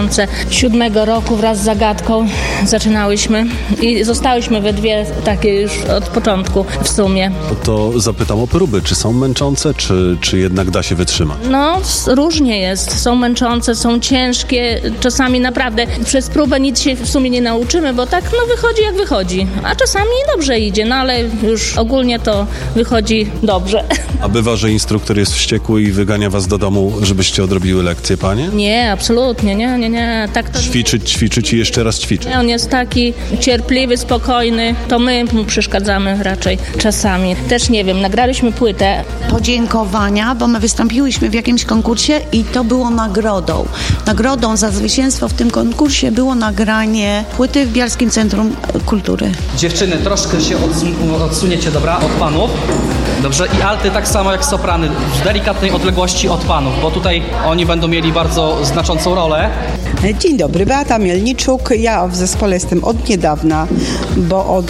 2007 roku wraz z Agatką zaczynałyśmy i zostałyśmy we dwie takie już od początku w sumie. To zapytam o próby, czy są męczące, czy jednak da się wytrzymać? No różnie jest, są męczące, są ciężkie, czasami naprawdę przez próbę nic się w sumie nie nauczymy, bo tak no wychodzi jak wychodzi, a czasami dobrze idzie, no ale już ogólnie to wychodzi dobrze. A bywa, że instruktor jest wściekły i wygania was do domu, żebyście odrobiły lekcje, panie? Nie, absolutnie, nie. Tak to... Ćwiczyć i jeszcze raz ćwiczyć. On jest taki cierpliwy, spokojny, to my mu przeszkadzamy raczej czasami. Też nie wiem, nagraliśmy płytę. Podziękowania, bo my wystąpiłyśmy w jakimś konkursie i to było nagrodą. Nagrodą za zwycięstwo w tym konkursie było nagranie płyty w Bielskim Centrum Kultury. Dziewczyny, troszkę się odsuniecie, dobra, od panów. Dobrze, i alty tak samo jak soprany, w delikatnej odległości od panów, bo tutaj oni będą mieli bardzo znaczącą rolę. Dzień dobry, Beata Mielniczuk. Ja w zespole jestem od niedawna, bo od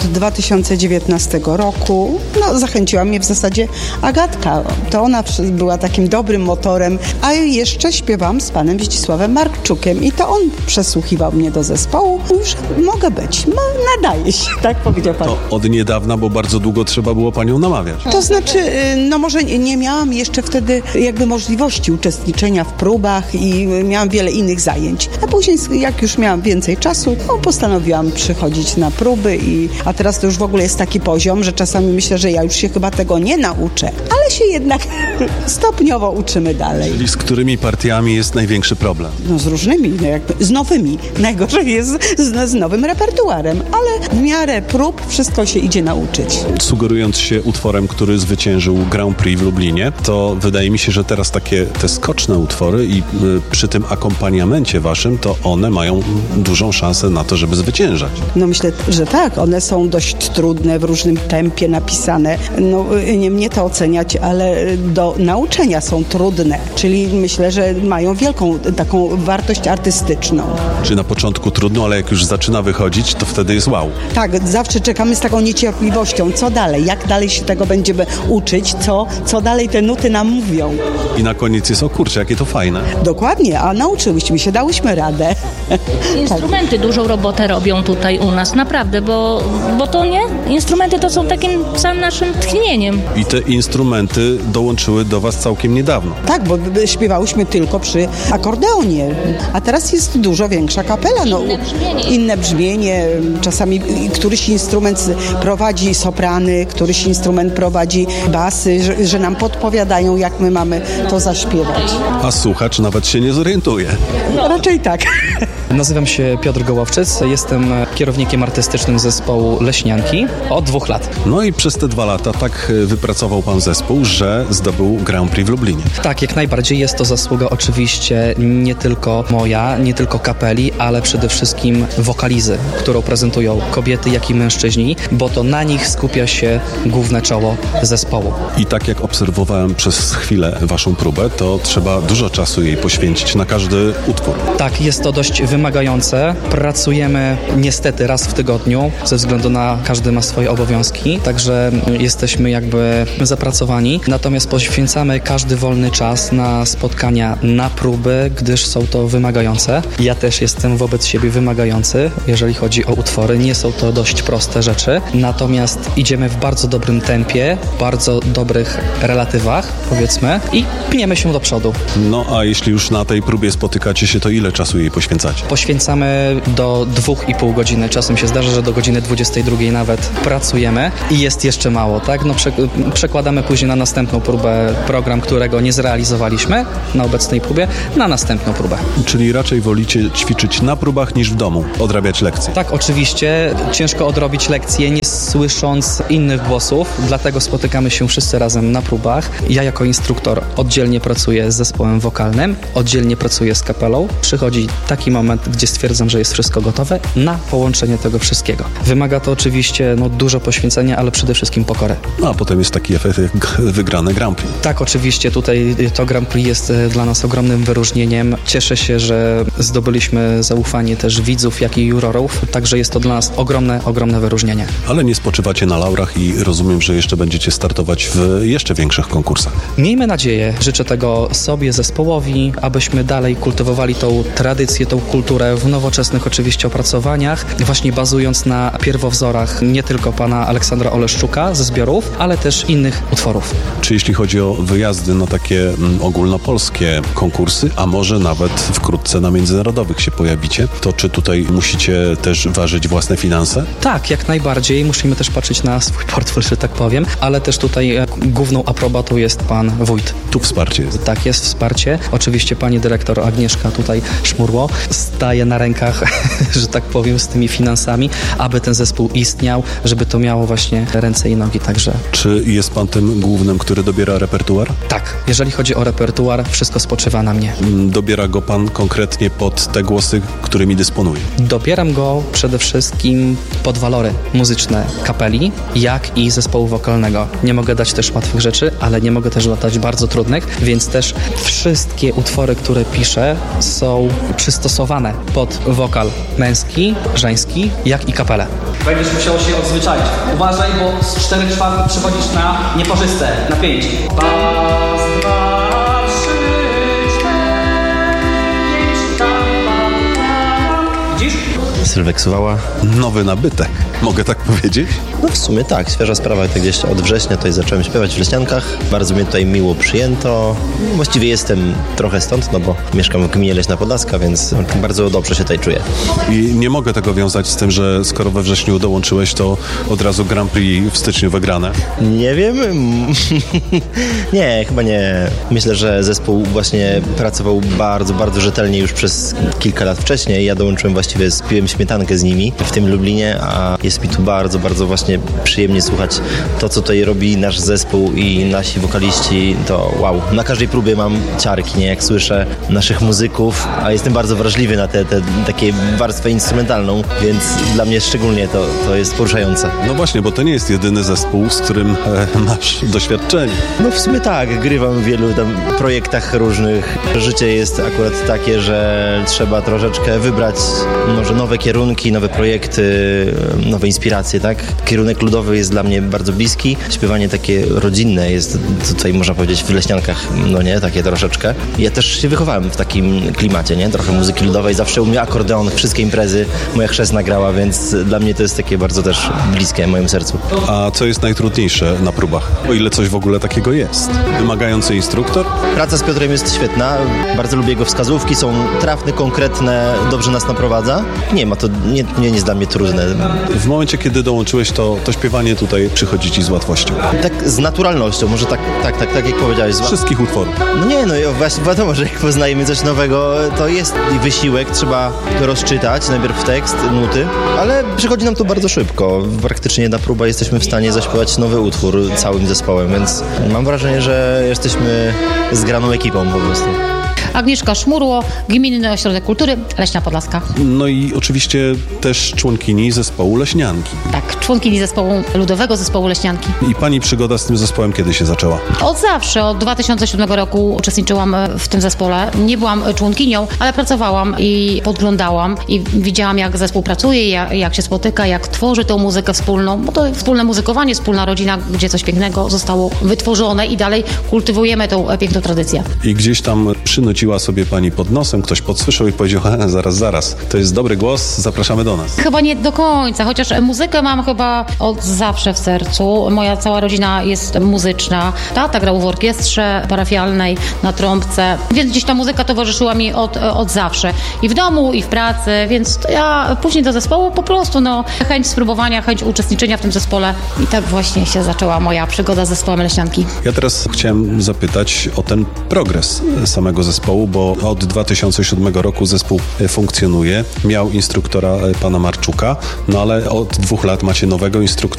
2019 roku zachęciła mnie w zasadzie Agatka. To ona była takim dobrym motorem, a jeszcze śpiewam z panem Zdzisławem Markczukiem i to on przesłuchiwał mnie do zespołu. Już mogę być, nadaje się, tak powiedział pan. To od niedawna, bo bardzo długo trzeba było panią namawiać. To znaczy, może nie miałam jeszcze wtedy jakby możliwości uczestniczenia w próbach i miałam wiele innych zajęć. A później, jak już miałam więcej czasu, postanowiłam przychodzić na próby a teraz to już w ogóle jest taki poziom, że czasami myślę, że ja już się chyba tego nie nauczę, ale się jednak stopniowo uczymy dalej. Czyli z którymi partiami jest największy problem? Z różnymi, z nowymi. Najgorzej jest z nowym repertuarem, ale w miarę prób wszystko się idzie nauczyć. Sugerując się utworem, który zwyciężył Grand Prix w Lublinie, to wydaje mi się, że teraz te skoczne utwory i przy tym akompaniamencie waszym, to one mają dużą szansę na to, żeby zwyciężać. Myślę, że tak. One są dość trudne, w różnym tempie napisane. Nie mnie to oceniać, ale do nauczenia są trudne. Czyli myślę, że mają wielką taką wartość artystyczną. Czy na początku trudno, ale jak już zaczyna wychodzić, to wtedy jest wow. Tak, zawsze czekamy z taką niecierpliwością. Co dalej? Jak dalej się tego będziemy uczyć? Co dalej te nuty nam mówią? I na koniec jest O kurczę, jakie to fajne. Dokładnie, a nauczyłyśmy się, dałyśmy radę. Instrumenty dużą robotę robią tutaj u nas, naprawdę, bo to nie? Instrumenty to są takim całym naszym tchnieniem. I te instrumenty dołączyły do was całkiem niedawno. Tak, bo śpiewałyśmy tylko przy akordeonie, a teraz jest dużo większa kapela. Inne brzmienie. Czasami któryś instrument prowadzi soprany, któryś instrument prowadzi basy, że nam podpowiadają, jak my mamy to zaśpiewać. A słuchacz nawet się nie zorientuje. Raczej tak. Nazywam się Piotr Gołowczyc, jestem kierownikiem artystycznym zespołu Leśnianki od 2 lat. No i przez te 2 lata tak wypracował pan zespół, że zdobył Grand Prix w Lublinie. Tak, jak najbardziej jest to zasługa oczywiście nie tylko moja, nie tylko kapeli, ale przede wszystkim wokalizy, którą prezentują kobiety, jak i mężczyźni, bo to na nich skupia się główne czoło zespołu. I tak jak obserwowałem przez chwilę waszą próbę, to trzeba dużo czasu jej poświęcić na każdy utwór. Tak, jest to dość wymagające. Pracujemy niestety raz w tygodniu, ze względu na każdy ma swoje obowiązki, także jesteśmy jakby zapracowani. Natomiast poświęcamy każdy wolny czas na spotkania, na próby, gdyż są to wymagające. Ja też jestem wobec siebie wymagający, jeżeli chodzi o utwory. Nie są to dość proste rzeczy, natomiast idziemy w bardzo dobrym tempie, bardzo dobrych relatywach, powiedzmy, i pniemy się do przodu. No a jeśli już na tej próbie spotykacie się, to ile czasu jej poświęcacie? Poświęcamy do 2,5 godziny. Czasem się zdarza, że do godziny 22 nawet pracujemy i jest jeszcze mało, tak? No przekładamy później na następną próbę program, którego nie zrealizowaliśmy na obecnej próbie, na następną próbę. Czyli raczej wolicie ćwiczyć na próbach niż w domu, odrabiać lekcje? Tak, oczywiście. Ciężko odrobić lekcje, nie słysząc innych głosów, dlatego spotykamy się wszyscy razem na próbach. Ja jako instruktor oddzielnie pracuję z zespołem wokalnym, oddzielnie pracuję z kapelą. Przychodzi taki moment, gdzie stwierdzam, że jest wszystko gotowe na połączenie tego wszystkiego. Wymaga to oczywiście dużo poświęcenia, ale przede wszystkim pokory. No a potem jest taki efekt jak wygrane Grand Prix. Tak, oczywiście tutaj to Grand Prix jest dla nas ogromnym wyróżnieniem. Cieszę się, że zdobyliśmy zaufanie też widzów, jak i jurorów, także jest to dla nas ogromne wyróżnienie. Ale nie spoczywacie na laurach i rozumiem, że jeszcze będziecie startować w jeszcze większych konkursach. Miejmy nadzieję, życzę tego sobie, zespołowi, abyśmy dalej kultywowali tą tradycję, tą kulturę w nowoczesnych oczywiście opracowaniach, właśnie bazując na pierwowzorach nie tylko pana Aleksandra Oleszczuka ze zbiorów, ale też innych utworów. Czy jeśli chodzi o wyjazdy na takie ogólnopolskie konkursy, a może nawet wkrótce na międzynarodowych się pojawicie, to czy tutaj musicie też ważyć własne finanse? Tak, jak najbardziej. Musimy też patrzeć na swój portfel, że tak powiem, ale też tutaj główną aprobatą jest pan wójt. Tu wsparcie jest. Tak, jest wsparcie. Oczywiście pani dyrektor Agnieszka tutaj Szmurło staje na rękach, że tak powiem, z tymi finansami, aby ten zespół istniał, żeby to miało właśnie ręce i nogi, także. Czy jest pan tym głównym, który dobiera repertuar? Tak, jeżeli chodzi o repertuar, wszystko spoczywa na mnie. Dobiera go pan konkretnie pod te głosy, którymi dysponuje? Dobieram go przede wszystkim pod walory muzyczne kapeli, jak i zespołu wokalnego. Nie mogę dać też łatwych rzeczy, ale nie mogę też dać bardzo trudnych, więc też wszystkie utwory, które piszę, są przystosowane pod wokal męski, żeński, jak i kapelę. Będziesz musiał się odzwyczaić. Uważaj, bo z 4/4 przechodzisz na nieparzyste, na 5. Raz, 2, 3, 4, 5, widzisz? Sylwek Suwała. Nowy nabytek, mogę tak powiedzieć? No w sumie tak, świeża sprawa, tak gdzieś od września tutaj zacząłem śpiewać w Leśniankach. Bardzo mnie tutaj miło przyjęto. Właściwie jestem trochę stąd, no bo mieszkam w gminie Leśna Podlaska, więc bardzo dobrze się tutaj czuję. I nie mogę tego wiązać z tym, że skoro we wrześniu dołączyłeś, to od razu Grand Prix w styczniu wygrane? Nie wiem. Nie, chyba nie. Myślę, że zespół właśnie pracował bardzo, bardzo rzetelnie już przez kilka lat wcześniej. Ja dołączyłem właściwie, piłem śmietankę z nimi w tym Lublinie, a jest mi tu bardzo, bardzo właśnie przyjemnie słuchać to, co tutaj robi nasz zespół i nasi wokaliści, to wow. Na każdej próbie mam ciarki, nie? Jak słyszę naszych muzyków, a jestem bardzo wrażliwy na tę takie warstwę instrumentalną, więc dla mnie szczególnie to jest poruszające. No właśnie, bo to nie jest jedyny zespół, z którym masz doświadczenie. No w sumie tak, grywam w wielu tam projektach różnych. Życie jest akurat takie, że trzeba troszeczkę wybrać może nowe kierunki, nowe projekty, nowe nowe inspiracje, tak? Kierunek ludowy jest dla mnie bardzo bliski. Śpiewanie takie rodzinne jest tutaj, można powiedzieć, w Leśniankach, no nie, takie troszeczkę. Ja też się wychowałem w takim klimacie, nie? Trochę muzyki ludowej, zawsze u mnie akordeon, wszystkie imprezy, moja chrzestna grała, więc dla mnie to jest takie bardzo też bliskie mojemu sercu. A co jest najtrudniejsze na próbach? O ile coś w ogóle takiego jest? Wymagający instruktor? Praca z Piotrem jest świetna, bardzo lubię jego wskazówki, są trafne, konkretne, dobrze nas naprowadza. Nie ma to, nie jest dla mnie trudne. W momencie, kiedy dołączyłeś, to śpiewanie tutaj przychodzi ci z łatwością. Tak z naturalnością, może tak jak powiedziałeś. Z wszystkich utworów. No nie, no właśnie wiadomo, że jak poznajemy coś nowego, to jest wysiłek, trzeba to rozczytać, najpierw tekst, nuty, ale przychodzi nam to bardzo szybko. Praktycznie jedna próba jesteśmy w stanie zaśpiewać nowy utwór całym zespołem, więc mam wrażenie, że jesteśmy zgraną ekipą po prostu. Agnieszka Szmurło, Gminny Ośrodek Kultury, Leśna Podlaska. No i oczywiście też członkini zespołu Leśnianki. Tak, członkini ludowego zespołu Leśnianki. I pani przygoda z tym zespołem kiedy się zaczęła? Od zawsze, od 2007 roku uczestniczyłam w tym zespole. Nie byłam członkinią, ale pracowałam i podglądałam i widziałam, jak zespół pracuje, jak się spotyka, jak tworzy tą muzykę wspólną, bo to wspólne muzykowanie, wspólna rodzina, gdzie coś pięknego zostało wytworzone i dalej kultywujemy tą piękną tradycję. I gdzieś tam przynuciła sobie pani pod nosem, ktoś podsłyszał i powiedział, zaraz, to jest dobry głos, zapraszamy do nas. Chyba nie do końca, chociaż muzykę mam chyba od zawsze w sercu. Moja cała rodzina jest muzyczna. Tata grał w orkiestrze parafialnej, na trąbce, więc gdzieś ta muzyka towarzyszyła mi od zawsze. I w domu, i w pracy, więc ja później do zespołu po prostu, chęć spróbowania, chęć uczestniczenia w tym zespole i tak właśnie się zaczęła moja przygoda z zespołem Leśnianki. Ja teraz chciałem zapytać o ten progres samego zespołu, bo od 2007 roku zespół funkcjonuje. Miał instruktora pana Marczuka, ale od 2 lat macie nowego instruktora.